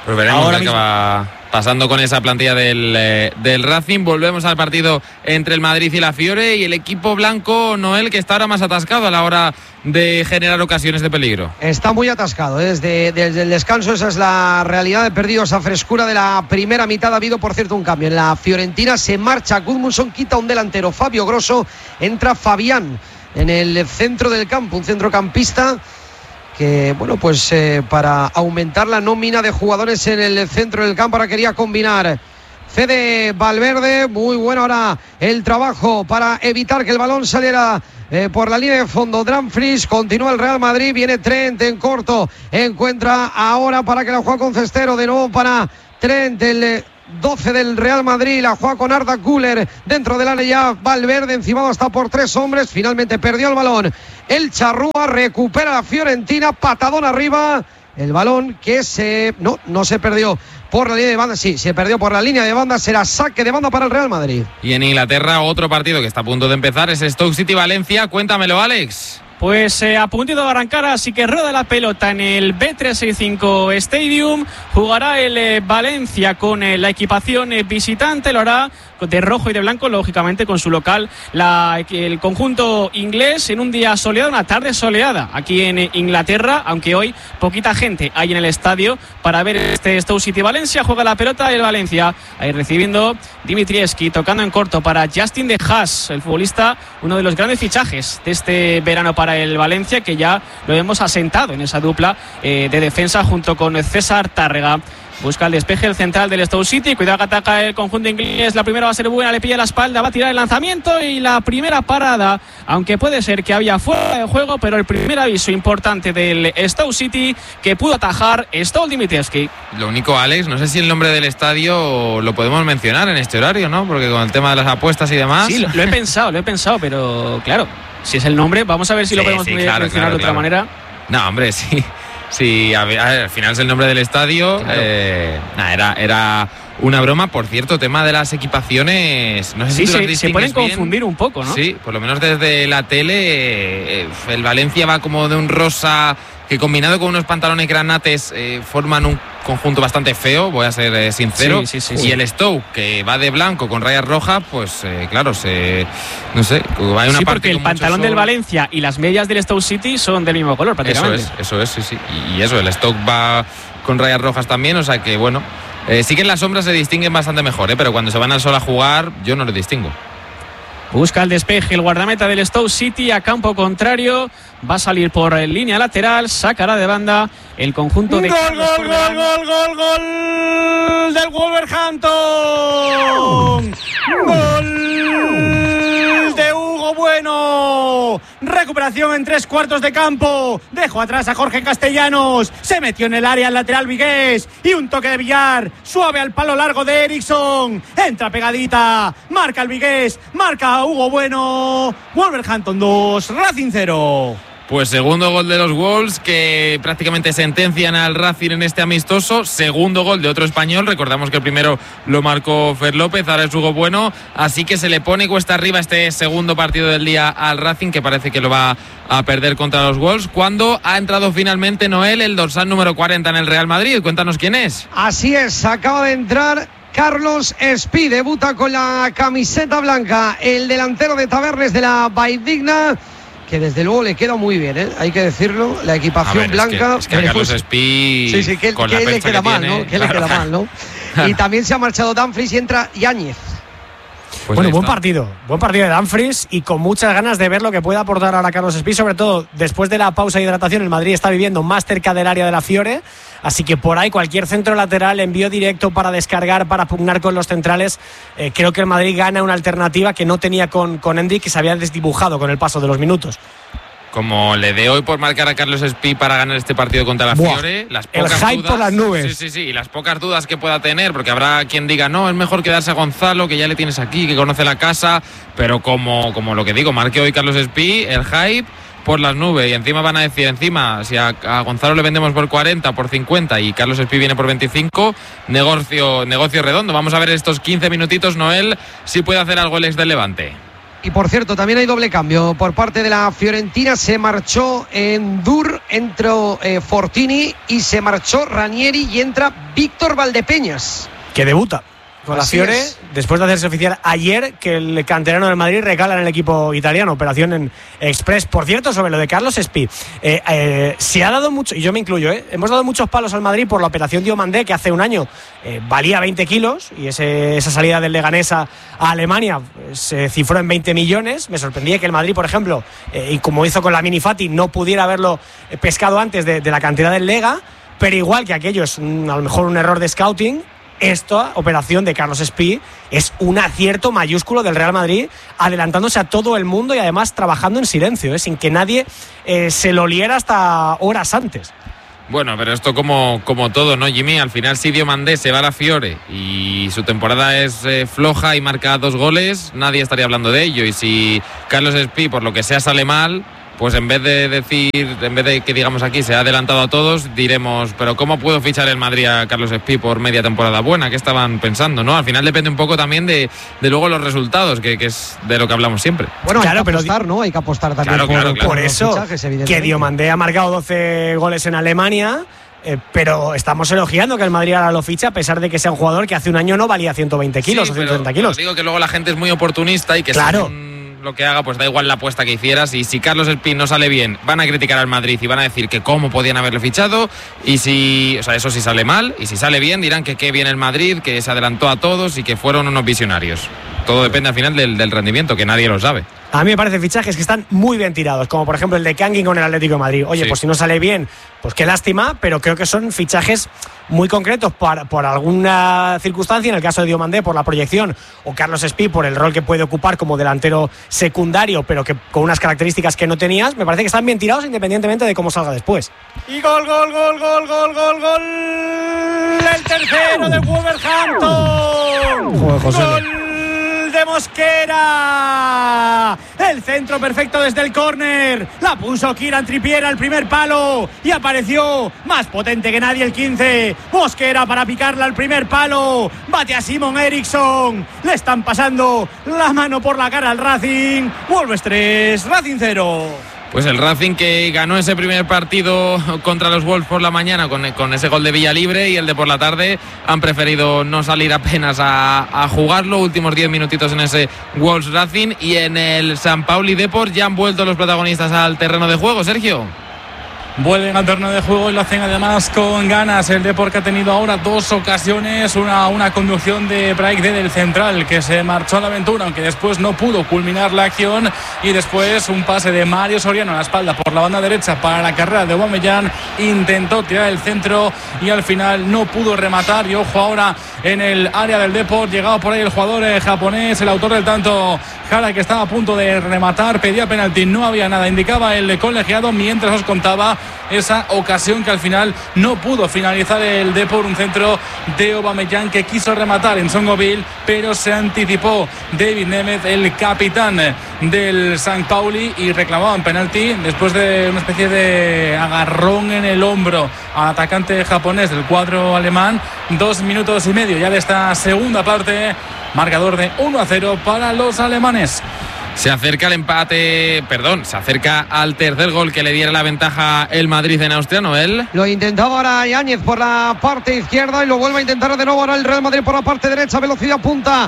Pues veremos Ahora qué acaba pasando con esa plantilla del, eh, del Racing. Volvemos al partido entre el Madrid y la Fiore y el equipo blanco, Noel, que está ahora más atascado a la hora de generar ocasiones de peligro. Está muy atascado, ¿eh? desde, desde el descanso esa es la realidad. De perdido esa frescura de la primera mitad. Ha habido, por cierto, un cambio en la Fiorentina. Se marcha Gudmundsson, quita un delantero, Fabio Grosso, entra Fabián en el centro del campo, un centrocampista que, bueno, pues eh, para aumentar la nómina de jugadores en el centro del campo ahora quería combinar Fede Valverde. Muy bueno ahora el trabajo para evitar que el balón saliera eh, por la línea de fondo. Dumfries, continúa el Real Madrid, viene Trent en corto, encuentra ahora para que la juegue con Cestero, de nuevo para Trent, el doce del Real Madrid, la juega con Arda Güler dentro del área ya. Valverde encimado hasta por tres hombres, finalmente perdió el balón el Charrúa, recupera la Fiorentina, patadón arriba, el balón que se no, no se perdió por la línea de banda, sí, se perdió por la línea de banda, será saque de banda para el Real Madrid. Y en Inglaterra otro partido que está a punto de empezar es Stoke City-Valencia, cuéntamelo, Alex. Pues eh, a puntito de arrancar, así que rueda la pelota en el B trescientos sesenta y cinco Stadium. Jugará el eh, Valencia con eh, la equipación eh, visitante, lo hará de rojo y de blanco, lógicamente con su local la, el conjunto inglés en un día soleado, una tarde soleada aquí en eh, Inglaterra, aunque hoy poquita gente hay en el estadio para ver este Stoke City Valencia. Juega la pelota el Valencia, ahí recibiendo Dimitrievski, tocando en corto para Justin de Haas, el futbolista, uno de los grandes fichajes de este verano para el Valencia, que ya lo hemos asentado en esa dupla eh, de defensa junto con César Tárrega. Busca el despeje el central del Stoke City, cuidado que ataca el conjunto inglés, la primera va a ser buena, le pilla la espalda, va a tirar el lanzamiento y la primera parada, aunque puede ser que había fuera de juego, pero el primer aviso importante del Stoke City que pudo atajar Stolt Dimitrievski. Lo único, Alex, no sé si el nombre del estadio lo podemos mencionar en este horario, ¿no? Porque con el tema de las apuestas y demás... Sí, lo, lo he pensado, lo he pensado, pero claro, si es el nombre, vamos a ver si sí, lo podemos sí, claro, mencionar claro, de otra claro. manera. No, hombre, sí. Sí, a ver, al final es el nombre del estadio. Claro. Eh, nah, era, era una broma. Por cierto, tema de las equipaciones. No sé sí, si se, se pueden bien. confundir un poco, ¿no? Sí, por lo menos desde la tele. Eh, el Valencia va como de un rosa que combinado con unos pantalones granates eh, forman un conjunto bastante feo, voy a ser eh, sincero. Sí, sí, sí, y sí. el Stoke, que va de blanco con rayas rojas, pues eh, claro, se no sé, hay una sí, parte porque el pantalón del Valencia y las medias del Stoke City son del mismo color prácticamente. Eso es, eso es, sí, sí. Y eso, el Stoke va con rayas rojas también, o sea que bueno, eh, sí que en las sombras se distinguen bastante mejor, eh, pero cuando se van al sol a jugar, yo no lo distingo. Busca el despeje el guardameta del Stoke City a campo contrario. Va a salir por línea lateral. Sacará de banda el conjunto de... ¡Gol, gol, gol, gol, gol, gol del Wolverhampton! ¡Gol de Hugo Bueno! Recuperación en tres cuartos de campo. Dejó atrás a Jorge Castellanos. Se metió en el área el lateral Vigués. Y un toque de Villar. Suave al palo largo de Eriksson. Entra pegadita. Marca el Vigués. Marca Hugo Bueno. Wolverhampton dos, Racing cero. Pues segundo gol de los Wolves, que prácticamente sentencian al Racing en este amistoso. Segundo gol de otro español. Recordamos que el primero lo marcó Fer López, ahora es Hugo Bueno. Así que se le pone cuesta arriba este segundo partido del día al Racing, que parece que lo va a perder contra los Wolves. Cuando ha entrado finalmente Noel, el dorsal número cuarenta en el Real Madrid. Cuéntanos quién es. Así es, acaba de entrar Carlos Espí, debuta con la camiseta blanca, el delantero de Tabernes de la Valldigna, que desde luego le queda muy bien, ¿eh? Hay que decirlo, la equipación ver, blanca. Es que, es que a Carlos Espí, sí, sí, que, con que la le queda que mal, tiene, ¿no? Que claro, le queda mal, ¿no? Y también se ha marchado Dumfries y entra Yáñez. Pues bueno, buen partido, buen partido de Dumfries y con muchas ganas de ver lo que puede aportar ahora Carlos Espí, sobre todo después de la pausa de hidratación. El Madrid está viviendo más cerca del área de la Fiore, así que por ahí cualquier centro lateral, envío directo para descargar, para pugnar con los centrales, eh, creo que el Madrid gana una alternativa que no tenía con, con Hendrik, que se había desdibujado con el paso de los minutos. Como le dé hoy por marcar a Carlos Espí para ganar este partido contra la Buah, Fiore, las pocas el hype dudas, por las nubes. Sí, sí, sí, y las pocas dudas que pueda tener, porque habrá quien diga, no, es mejor quedarse a Gonzalo, que ya le tienes aquí, que conoce la casa, pero como, como lo que digo, marque hoy Carlos Espí, el hype por las nubes, y encima van a decir, encima, si a, a Gonzalo le vendemos por cuarenta, por cincuenta y Carlos Espí viene por veinticinco, negocio, negocio redondo. Vamos a ver estos quince minutitos, Noel, si puede hacer algo el ex del Levante. Y por cierto, también hay doble cambio por parte de la Fiorentina. Se marchó en Dur, entró eh, Fortini y se marchó Ranieri y entra Víctor Valdepeñas, que debuta con Así la Fiore, es. después de hacerse oficial ayer que el canterano del Madrid recala en el equipo italiano, operación en Express. Por cierto, sobre lo de Carlos Espí, eh, eh, se ha dado mucho, y yo me incluyo, eh, hemos dado muchos palos al Madrid por la operación Diomandé, que hace un año eh, valía veinte kilos, y ese, esa salida del Leganés a, a Alemania eh, se cifró en veinte millones. Me sorprendía que el Madrid, por ejemplo, eh, y como hizo con la Mini Fati, no pudiera haberlo eh, pescado antes de, de la cantidad del Lega, pero igual que aquello es un, a lo mejor un error de scouting, esta operación de Carlos Espí es un acierto mayúsculo del Real Madrid, adelantándose a todo el mundo y además trabajando en silencio, ¿eh? sin que nadie eh, se lo oliera hasta horas antes. Bueno, pero esto como, como todo, ¿no, Jimmy? Al final, si Diomandé se va a la Fiore y su temporada es eh, floja y marca dos goles, nadie estaría hablando de ello. Y si Carlos Espí, por lo que sea, sale mal, pues en vez de decir, en vez de que digamos aquí se ha adelantado a todos, diremos, pero ¿cómo pudo fichar el Madrid a Carlos Espí por media temporada buena? ¿Qué estaban pensando? ¿No? Al final depende un poco también de, de luego los resultados, que, que es de lo que hablamos siempre. Bueno, claro, hay que pero apostar, ¿no? Hay que apostar también Claro, por, claro, claro. por Por los eso, fichajes, que evidentemente. Diomandé ha marcado doce goles en Alemania, eh, pero estamos elogiando que el Madrid ahora lo ficha, a pesar de que sea un jugador que hace un año no valía ciento veinte kilos Sí, o ciento treinta pero, kilos. pero digo que luego la gente es muy oportunista y que Claro. según lo que haga, pues da igual la apuesta que hicieras. Y si Carlos Espí no sale bien, van a criticar al Madrid y van a decir que cómo podían haberlo fichado. Y si, o sea, eso sí sale mal. Y si sale bien, dirán que qué bien el Madrid, que se adelantó a todos y que fueron unos visionarios. Todo depende al final del, del rendimiento, que nadie lo sabe. A mí me parecen fichajes que están muy bien tirados, como por ejemplo el de Kangin con el Atlético de Madrid. Oye, Sí. pues si no sale bien, pues qué lástima, pero creo que son fichajes muy concretos por, por alguna circunstancia, en el caso de Diomandé por la proyección, o Carlos Espí por el rol que puede ocupar como delantero secundario, pero que con unas características que no tenías. Me parece que están bien tirados independientemente de cómo salga después. Y gol, gol, gol, gol, gol, gol, gol. El tercero de Wolverhampton. Joder, José. Gol de Mosquera. El centro perfecto desde el córner. La puso Kieran Trippier al primer palo y apareció más potente que nadie el quince. Mosquera para picarla al primer palo. Bate a Simon Eriksson. Le están pasando la mano por la cara al Racing. Wolves tres, Racing cero. Pues el Racing, que ganó ese primer partido contra los Wolves por la mañana con, con ese gol de Villalibre, y el de por la tarde han preferido no salir apenas a, a jugarlo. Últimos diez minutitos en ese Wolves Racing. Y en el San Pauli Deport ya han vuelto los protagonistas al terreno de juego, Sergio. Vuelven al terreno de juego y lo hacen además con ganas. El Depor, que ha tenido ahora dos ocasiones, una, una conducción de Braik del central, que se marchó a la aventura, aunque después no pudo culminar la acción, y después un pase de Mario Soriano a la espalda por la banda derecha para la carrera de Aubameyang. Intentó tirar el centro y al final no pudo rematar. Y ojo ahora en el área del Depor, llegado por ahí el jugador eh, japonés, el autor del tanto, Jara, que estaba a punto de rematar, pedía penalti, no había nada, indicaba el colegiado, mientras os contaba esa ocasión que al final no pudo finalizar el Depor. Un centro de Aubameyang que quiso rematar en Songoville, pero se anticipó David Nemeth, el capitán del San Pauli, y reclamaban penalti después de una especie de agarrón en el hombro al atacante japonés del cuadro alemán. Dos minutos y medio ya de esta segunda parte, marcador de uno a cero para los alemanes. Se acerca el empate, perdón, se acerca al tercer gol que le diera la ventaja el Madrid en Austria, Noel. Lo intentaba ahora Yáñez por la parte izquierda y lo vuelve a intentar de nuevo ahora el Real Madrid por la parte derecha. Velocidad punta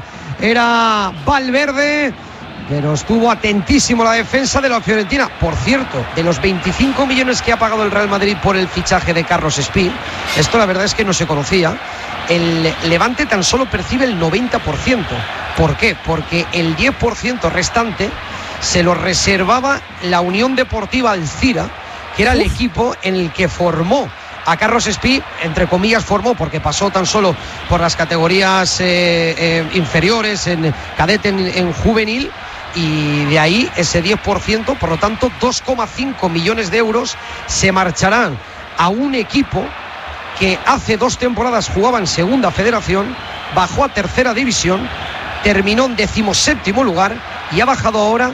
era Valverde, pero estuvo atentísimo la defensa de la Fiorentina. Por cierto, de los veinticinco millones que ha pagado el Real Madrid por el fichaje de Carlos Espí, esto la verdad es que no se conocía, el Levante tan solo percibe el noventa por ciento. ¿Por qué? Porque el diez por ciento restante se lo reservaba la Unión Deportiva Alcira, que era el Uf. equipo en el que formó a Carlos Espí, entre comillas formó, porque pasó tan solo por las categorías eh, eh, inferiores, en cadete, en, en juvenil, y de ahí ese diez por ciento, por lo tanto dos coma cinco millones de euros se marcharán a un equipo que hace dos temporadas jugaba en segunda federación, bajó a tercera división, terminó en decimoséptimo lugar y ha bajado ahora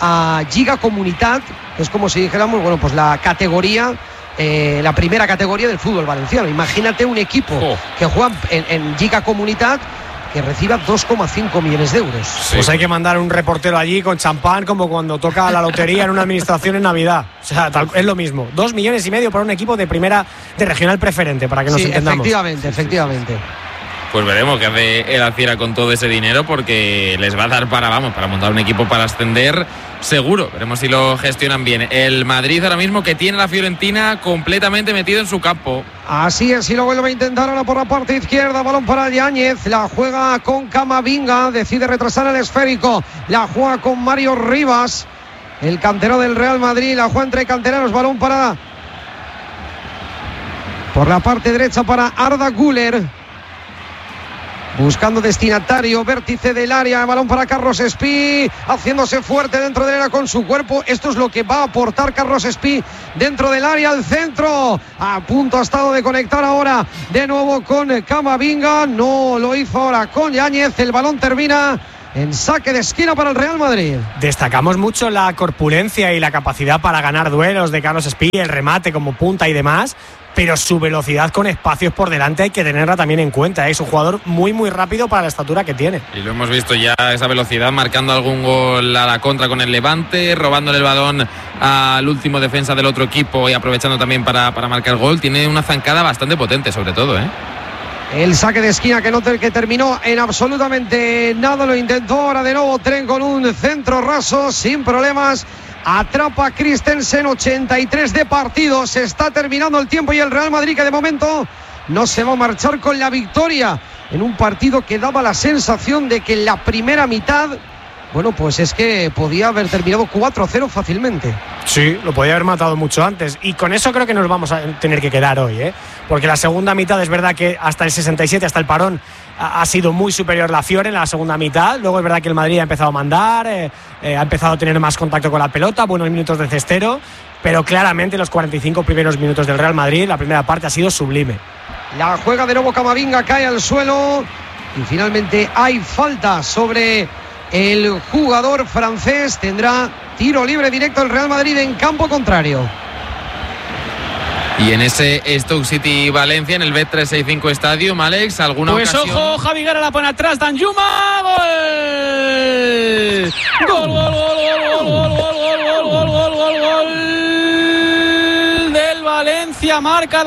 a Lliga Comunitat, que es como si dijéramos, bueno, pues la categoría, eh, la primera categoría del fútbol valenciano. Imagínate un equipo oh. que juega en, en Lliga Comunitat que reciba dos coma cinco millones de euros. Sí. Pues hay que mandar un reportero allí con champán como cuando toca la lotería en una administración en Navidad. O sea, tal, es lo mismo. Dos millones y medio para un equipo de primera, de regional preferente, para que nos sí, entendamos. Efectivamente, efectivamente. Pues veremos qué hace el Alcira con todo ese dinero, porque les va a dar para, vamos, para montar un equipo para ascender seguro. Veremos si lo gestionan bien. El Madrid ahora mismo que tiene a la Fiorentina completamente metido en su campo. Así es, y lo vuelve a intentar ahora por la parte izquierda, balón para Yáñez, la juega con Camavinga, decide retrasar el esférico, la juega con Mario Rivas, el cantero del Real Madrid, la juega entre canteranos, balón para por la parte derecha para Arda Güler. Buscando destinatario, vértice del área, balón para Carlos Espí, haciéndose fuerte dentro del área con su cuerpo. Esto es lo que va a aportar Carlos Espí dentro del área, al centro. A punto ha estado de conectar ahora de nuevo con Camavinga. No lo hizo ahora con Yáñez. El balón termina en saque de esquina para el Real Madrid. Destacamos mucho la corpulencia y la capacidad para ganar duelos de Carlos Espí, el remate como punta y demás, pero su velocidad con espacios por delante hay que tenerla también en cuenta. Es un jugador muy muy rápido para la estatura que tiene. Y lo hemos visto ya, esa velocidad, marcando algún gol a la contra con el Levante, robándole el balón al último defensa del otro equipo y aprovechando también para, para marcar gol. Tiene una zancada bastante potente, sobre todo, ¿eh? El saque de esquina que no te, que terminó en absolutamente nada, lo intentó ahora de nuevo Tren con un centro raso sin problemas. Atrapa Christensen, ochenta y tres de partido, se está terminando el tiempo y el Real Madrid, que de momento no se va a marchar con la victoria en un partido que daba la sensación de que en la primera mitad, bueno, pues es que podía haber terminado cuatro cero fácilmente. Sí, lo podía haber matado mucho antes, y con eso creo que nos vamos a tener que quedar hoy, ¿eh? Porque la segunda mitad es verdad que hasta el sesenta y siete, hasta el parón, ha sido muy superior la Fiore en la segunda mitad. Luego es verdad que el Madrid ha empezado a mandar, eh, eh, ha empezado a tener más contacto con la pelota, buenos minutos de cestero, pero claramente los cuarenta y cinco primeros minutos del Real Madrid, la primera parte ha sido sublime. La juega de nuevo Camavinga, cae al suelo y finalmente hay falta sobre el jugador francés. Tendrá tiro libre directo el Real Madrid en campo contrario. Y en ese Stoke City Valencia, en el Bet trescientos sesenta y cinco Stadium, Alex, ¿alguna pues ocasión? Pues ojo, Javi Guerra la pone atrás, Danjuma, gol. Gol, gol, gol, gol, gol, gol, gol, gol, gol, gol, gol del Valencia, marca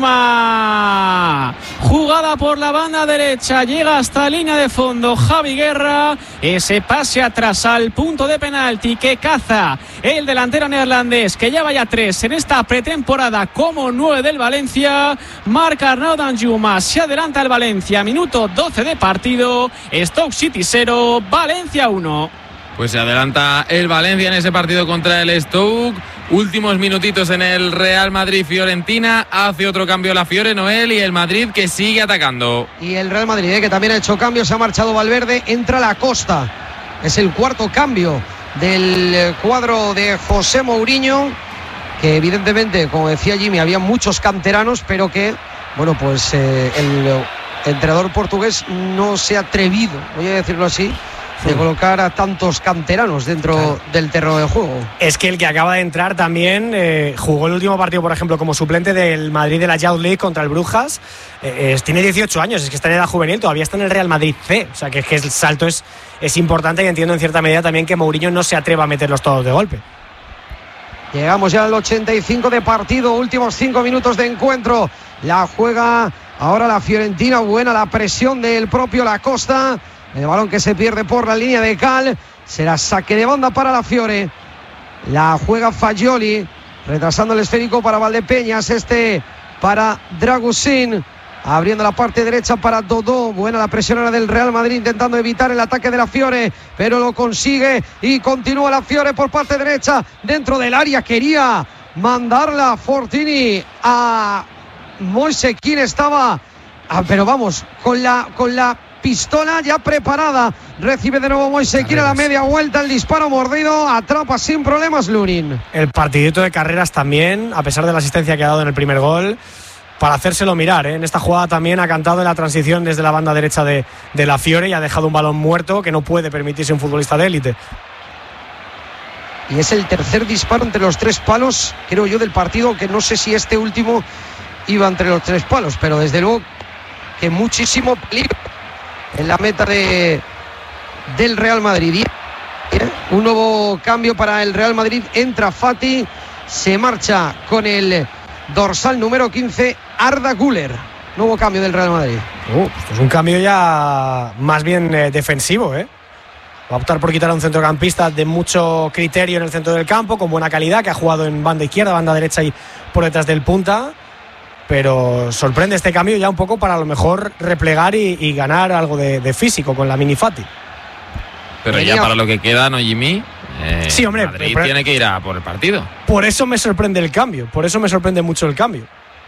Danjuma. Jugada por la banda derecha, llega hasta línea de fondo Javi Guerra, ese pase atrás al punto de penalti que caza el delantero neerlandés, que ya vaya tres en esta pretemporada como nueve del Valencia. Marca Arnaud Danjuma, se adelanta el Valencia, minuto doce de partido, Stoke City cero, Valencia uno. Pues se adelanta el Valencia en ese partido contra el Stoke. Últimos minutitos en el Real Madrid-Fiorentina. Hace otro cambio la Fiore, Noel, y el Madrid que sigue atacando. Y el Real Madrid, eh, que también ha hecho cambios. Se ha marchado Valverde, entra la Costa. Es el cuarto cambio del cuadro de José Mourinho, que evidentemente, como decía Jimmy, había muchos canteranos, pero que, bueno, pues eh, el entrenador portugués no se ha atrevido, voy a decirlo así, de colocar a tantos canteranos dentro claro. del terreno de juego. Es que el que acaba de entrar también eh, jugó el último partido, por ejemplo, como suplente del Madrid de la Youth League contra el Brujas. Eh, eh, tiene dieciocho años, es que está en edad juvenil, todavía está en el Real Madrid C. O sea, que, que el salto es, es importante, y entiendo en cierta medida también que Mourinho no se atreva a meterlos todos de golpe. Llegamos ya al ochenta y cinco de partido, últimos cinco minutos de encuentro. La juega ahora la Fiorentina, buena la presión del propio Lacosta. El balón que se pierde por la línea de cal. Será saque de banda para la Fiore. La juega Fagioli, retrasando el esférico para Valdepeñas. Este para Dragusin, abriendo la parte derecha para Dodó. Buena la presión ahora del Real Madrid, intentando evitar el ataque de la Fiore, pero lo consigue y continúa la Fiore por parte derecha dentro del área. Quería mandarla Fortini a Moise Kean, estaba ah, pero vamos, con la con la pistola ya preparada. Recibe de nuevo Moise Kean a la media vuelta, el disparo mordido, atrapa sin problemas Lunin. El partidito de carreras también, a pesar de la asistencia que ha dado en el primer gol, para hacérselo mirar, ¿eh? En esta jugada también ha cantado en la transición desde la banda derecha de, de la Fiore, y ha dejado un balón muerto que no puede permitirse un futbolista de élite. Y es el tercer disparo entre los tres palos, creo yo, del partido, que no sé si este último iba entre los tres palos, pero desde luego que muchísimo peligro en la meta de, del Real Madrid. Un nuevo cambio para el Real Madrid. Entra Fati, se marcha con el dorsal número quince, Arda Güler. Nuevo cambio del Real Madrid. Uh, pues es un cambio ya más bien eh, defensivo, ¿eh? Va a optar por quitar a un centrocampista de mucho criterio en el centro del campo, con buena calidad, que ha jugado en banda izquierda, banda derecha y por detrás del punta. Pero sorprende este cambio ya un poco para a lo mejor replegar y, y ganar algo de, de físico con la Mini Fati. Pero ya para lo que queda, ¿no, Jimmy? Eh, sí, hombre. Madrid pero, tiene que ir a por el partido. Por eso me sorprende el cambio, por eso me sorprende mucho el cambio.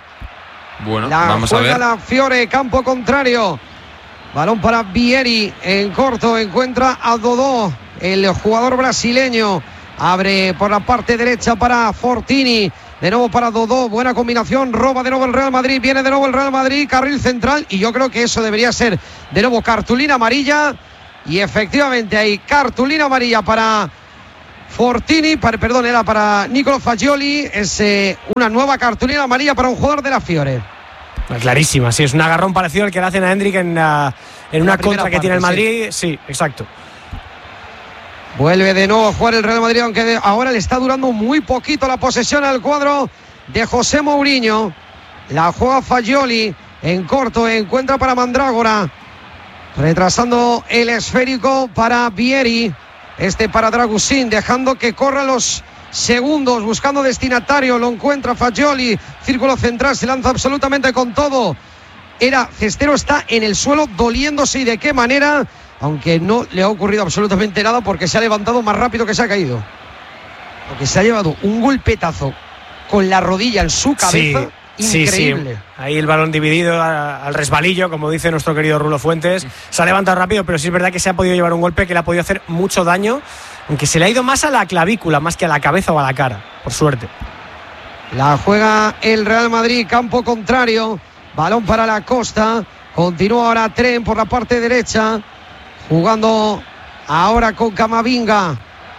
Bueno, la vamos a ver. La Fiore, campo contrario. Balón para Vieri, en corto, encuentra a Dodó, el jugador brasileño. Abre por la parte derecha para Fortini. De nuevo para Dodó, buena combinación, roba de nuevo el Real Madrid, viene de nuevo el Real Madrid, carril central, y yo creo que eso debería ser de nuevo cartulina amarilla. Y efectivamente hay cartulina amarilla para Fortini, para, perdón, era para Nicolo Fagioli. Es eh, una nueva cartulina amarilla para un jugador de la Fiore. Clarísima, sí, es un agarrón parecido al que le hacen a Hendrik en, uh, en una contra que parte, tiene el Madrid. sí. sí, exacto. Vuelve de nuevo a jugar el Real Madrid, aunque de, ahora le está durando muy poquito la posesión al cuadro de José Mourinho. La juega Fagioli en corto, encuentra para Mandrágora, retrasando el esférico para Vieri, este para Dragusin, dejando que corran los segundos, buscando destinatario, lo encuentra Fagioli, círculo central, se lanza absolutamente con todo. Era Cestero, está en el suelo doliéndose, y de qué manera, aunque no le ha ocurrido absolutamente nada porque se ha levantado más rápido que se ha caído. Porque se ha llevado un golpetazo con la rodilla en su cabeza. Sí, increíble. Sí, sí. Ahí el balón dividido a, al resbalillo, como dice nuestro querido Rulo Fuentes. Se ha levantado rápido, pero sí es verdad que se ha podido llevar un golpe que le ha podido hacer mucho daño, aunque se le ha ido más a la clavícula, más que a la cabeza o a la cara, por suerte. La juega el Real Madrid, campo contrario, balón para la Costa, continúa ahora Tren por la parte derecha, jugando ahora con Camavinga.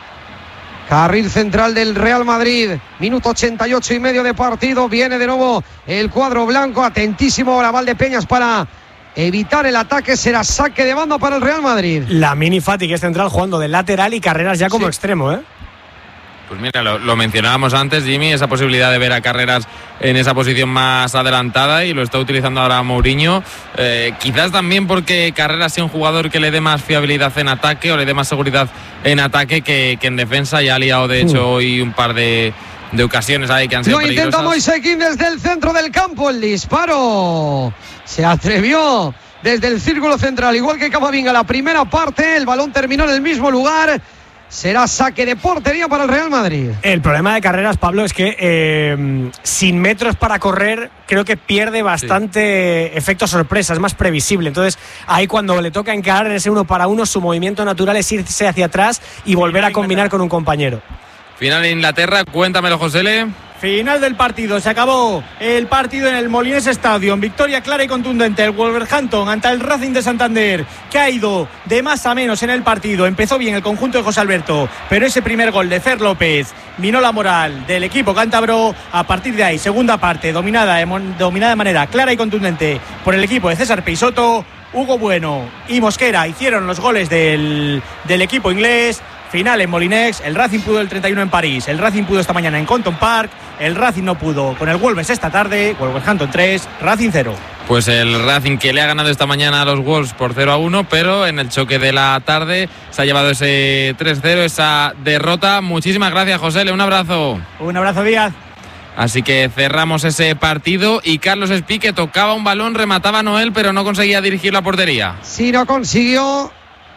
Carril central del Real Madrid, minuto ochenta y ocho y medio de partido. Viene de nuevo el cuadro blanco, atentísimo ahora Valdepeñas para evitar el ataque. Será saque de banda para el Real Madrid. La Mini Fati, que es central, jugando de lateral, y Carreras ya como sí. extremo, ¿eh? Pues mira, lo, lo mencionábamos antes, Jimmy, esa posibilidad de ver a Carreras en esa posición más adelantada, y lo está utilizando ahora Mourinho. Eh, quizás también porque Carreras sea un jugador que le dé más fiabilidad en ataque o le dé más seguridad en ataque que, que en defensa. Ya ha liado, de hecho, uh. hoy un par de, de ocasiones ahí que han sido Lo peligrosas. intenta Moise Kean desde el centro del campo, el disparo. Se atrevió desde el círculo central, igual que Camavinga la primera parte. El balón terminó en el mismo lugar. Será saque de portería para el Real Madrid. El problema de Carreras, Pablo, es que eh, sin metros para correr, creo que pierde bastante sí. efecto sorpresa, es más previsible. Entonces, ahí cuando le toca encarar en ese uno para uno, su movimiento natural es irse hacia atrás y volver a combinar con un compañero. Final en Inglaterra, cuéntamelo, Josele. Final del partido, se acabó el partido en el Molinés Stadium, victoria clara y contundente el Wolverhampton ante el Racing de Santander, que ha ido de más a menos en el partido. Empezó bien el conjunto de José Alberto, pero ese primer gol de Fer López minó la moral del equipo cántabro. A partir de ahí, segunda parte dominada, dominada de manera clara y contundente por el equipo de César Peixoto. Hugo Bueno y Mosquera hicieron los goles del, del equipo inglés. Final en Molineux, el Racing pudo el treinta y uno en París, el Racing pudo esta mañana en Compton Park, el Racing no pudo con el Wolves esta tarde, Wolverhampton tres, Racing cero. Pues el Racing, que le ha ganado esta mañana a los Wolves por cero a uno, pero en el choque de la tarde se ha llevado ese tres cero, esa derrota. Muchísimas gracias, José, un abrazo. Un abrazo, Díaz. Así que cerramos ese partido, y Carlos Espí, que tocaba un balón, remataba a Noel, pero no conseguía dirigir la portería. Sí, no consiguió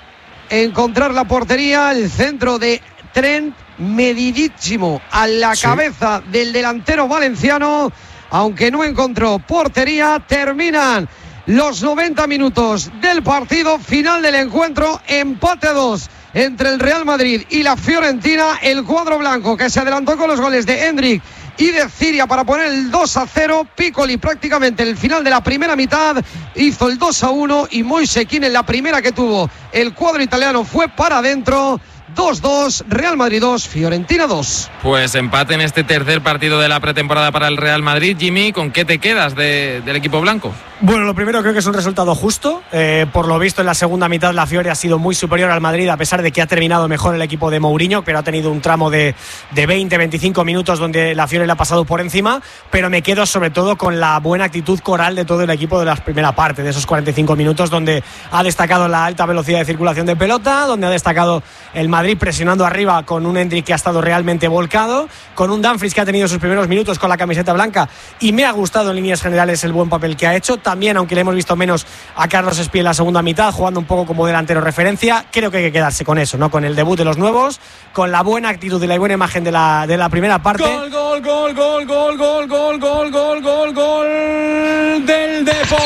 encontrar la portería. El centro de Trent, medidísimo a la sí. cabeza del delantero valenciano, aunque no encontró portería. Terminan los noventa minutos del partido, final del encuentro, empate a dos entre el Real Madrid y la Fiorentina. El cuadro blanco, que se adelantó con los goles de Hendrik y de Ciria para poner el dos a cero. Piccoli prácticamente en el final de la primera mitad hizo el dos a uno, y Moise Kean en la primera que tuvo el cuadro italiano fue para adentro. Dos dos, Real Madrid dos, Fiorentina dos. Pues empate en este tercer partido de la pretemporada para el Real Madrid. Jimmy, ¿con qué te quedas de, del equipo blanco? Bueno, lo primero creo que es un resultado justo. Eh, por lo visto en la segunda mitad la Fiore ha sido muy superior al Madrid, a pesar de que ha terminado mejor el equipo de Mourinho, pero ha tenido un tramo de, de veinte a veinticinco minutos donde la Fiore le ha pasado por encima. Pero me quedo sobre todo con la buena actitud coral de todo el equipo de la primera parte, de esos cuarenta y cinco minutos, donde ha destacado la alta velocidad de circulación de pelota, donde ha destacado el Madrid presionando arriba con un Endrick que ha estado realmente volcado, con un Dumfries que ha tenido sus primeros minutos con la camiseta blanca y me ha gustado en líneas generales el buen papel que ha hecho. También, aunque le hemos visto menos a Carlos Espí en la segunda mitad, jugando un poco como delantero referencia, creo que hay que quedarse con eso, ¿no? Con el debut de los nuevos, con la buena actitud y la buena imagen de la, de la primera parte. Gol, gol, gol, gol, gol, gol, gol, gol, gol, gol, gol del Depor.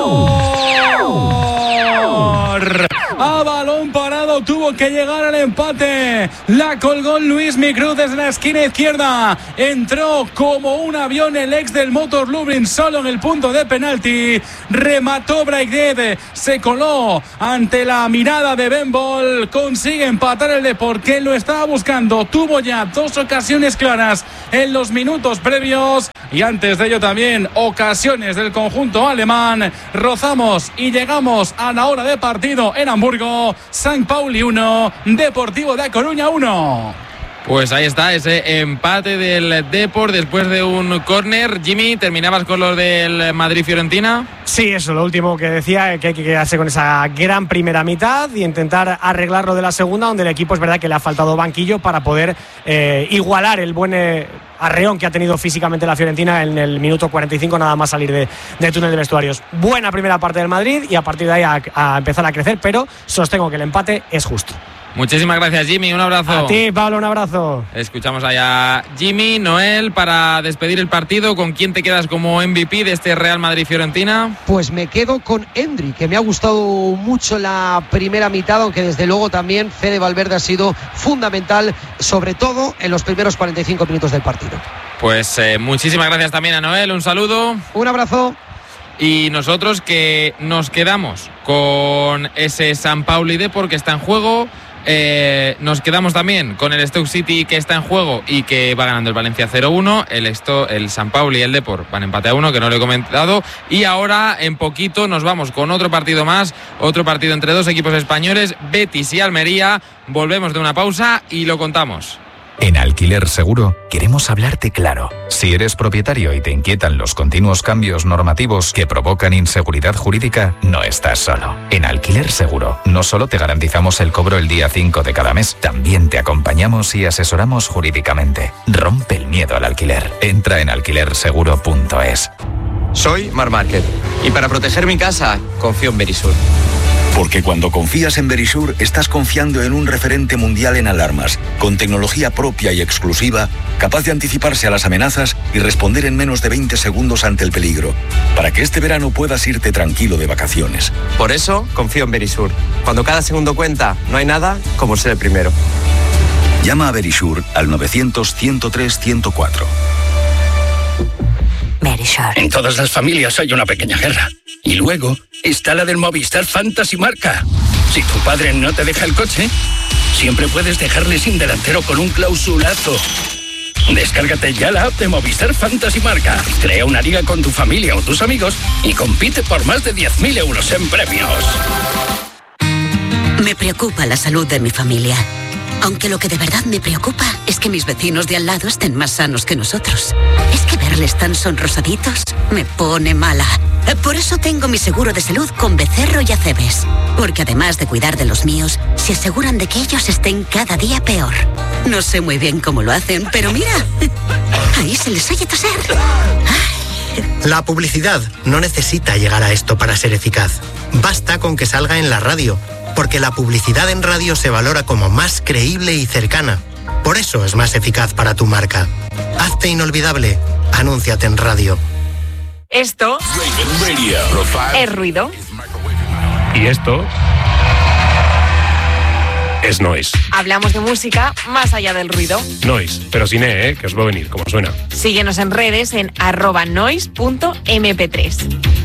A balón parado tuvo que llegar al empate. La colgó Luis Micruz desde la esquina izquierda. Entró como un avión el ex del Motor Lublin solo en el punto de penalti. Remató Braithwaite, se coló ante la mirada de Ben Bol. Consigue empatar el Depor, que lo estaba buscando. Tuvo ya dos ocasiones claras en los minutos previos y antes de ello también ocasiones del conjunto alemán. Rozamos y llegamos a la hora de partido en Hamburgo. San Pauli uno, Deportivo de A Coruña uno. Pues ahí está ese empate del Depor después de un córner. Jimmy, ¿terminabas con lo del Madrid-Fiorentina? Sí, eso, lo último que decía, que hay que quedarse con esa gran primera mitad y intentar arreglar lo de la segunda, donde el equipo es verdad que le ha faltado banquillo para poder eh, igualar el buen eh, arreón que ha tenido físicamente la Fiorentina en el minuto cuarenta y cinco, nada más salir de, de túnel de vestuarios. Buena primera parte del Madrid y a partir de ahí a, a empezar a crecer, pero sostengo que el empate es justo. Muchísimas gracias, Jimmy, un abrazo. A ti, Pablo, un abrazo. Escuchamos allá a Jimmy. Noel, para despedir el partido, ¿con quién te quedas como M V P de este Real Madrid-Fiorentina? Pues me quedo con Endrick, que me ha gustado mucho la primera mitad, aunque desde luego también Fede Valverde ha sido fundamental, sobre todo en los primeros cuarenta y cinco minutos del partido. Pues eh, muchísimas gracias también a Noel, un saludo. Un abrazo. Y nosotros que nos quedamos con ese San Pauli Depor que está en juego. Eh, nos quedamos también con el Stoke City que está en juego y que va ganando el Valencia cero uno. El, Esto, el San Pauli y el Depor van empate a uno, que no lo he comentado. Y ahora en poquito nos vamos con otro partido más, otro partido entre dos equipos españoles, Betis y Almería. Volvemos de una pausa y lo contamos. En Alquiler Seguro queremos hablarte claro. Si eres propietario y te inquietan los continuos cambios normativos que provocan inseguridad jurídica, no estás solo. En Alquiler Seguro no solo te garantizamos el cobro el día cinco de cada mes, también te acompañamos y asesoramos jurídicamente. Rompe el miedo al alquiler. Entra en alquiler seguro punto es. Soy Mar Márquez y para proteger mi casa confío en Verisur. Porque cuando confías en Verisur, estás confiando en un referente mundial en alarmas, con tecnología propia y exclusiva, capaz de anticiparse a las amenazas y responder en menos de veinte segundos ante el peligro, para que este verano puedas irte tranquilo de vacaciones. Por eso, confío en Verisur. Cuando cada segundo cuenta, no hay nada como ser el primero. Llama a Verisur al novecientos, ciento tres, ciento cuatro. Verisur. En todas las familias hay una pequeña guerra. Y luego está la del Movistar Fantasy Marca. Si tu padre no te deja el coche, siempre puedes dejarle sin delantero con un clausulazo. Descárgate ya la app de Movistar Fantasy Marca. Crea una liga con tu familia o tus amigos y compite por más de diez mil euros en premios. Me preocupa la salud de mi familia. Aunque lo que de verdad me preocupa es que mis vecinos de al lado estén más sanos que nosotros. Es que verles tan sonrosaditos me pone mala. Por eso tengo mi seguro de salud con Becerro y Acebes. Porque además de cuidar de los míos, se aseguran de que ellos estén cada día peor. No sé muy bien cómo lo hacen, pero mira, ahí se les oye toser. La publicidad no necesita llegar a esto para ser eficaz. Basta con que salga en la radio, porque la publicidad en radio se valora como más creíble y cercana. Por eso es más eficaz para tu marca. Hazte inolvidable. Anúnciate en radio. Esto es ruido. Y esto es noise. Hablamos de música más allá del ruido. Noise, pero sin E, ¿eh? Que os va a venir, como suena. Síguenos en redes en arroba noise punto eme pe tres.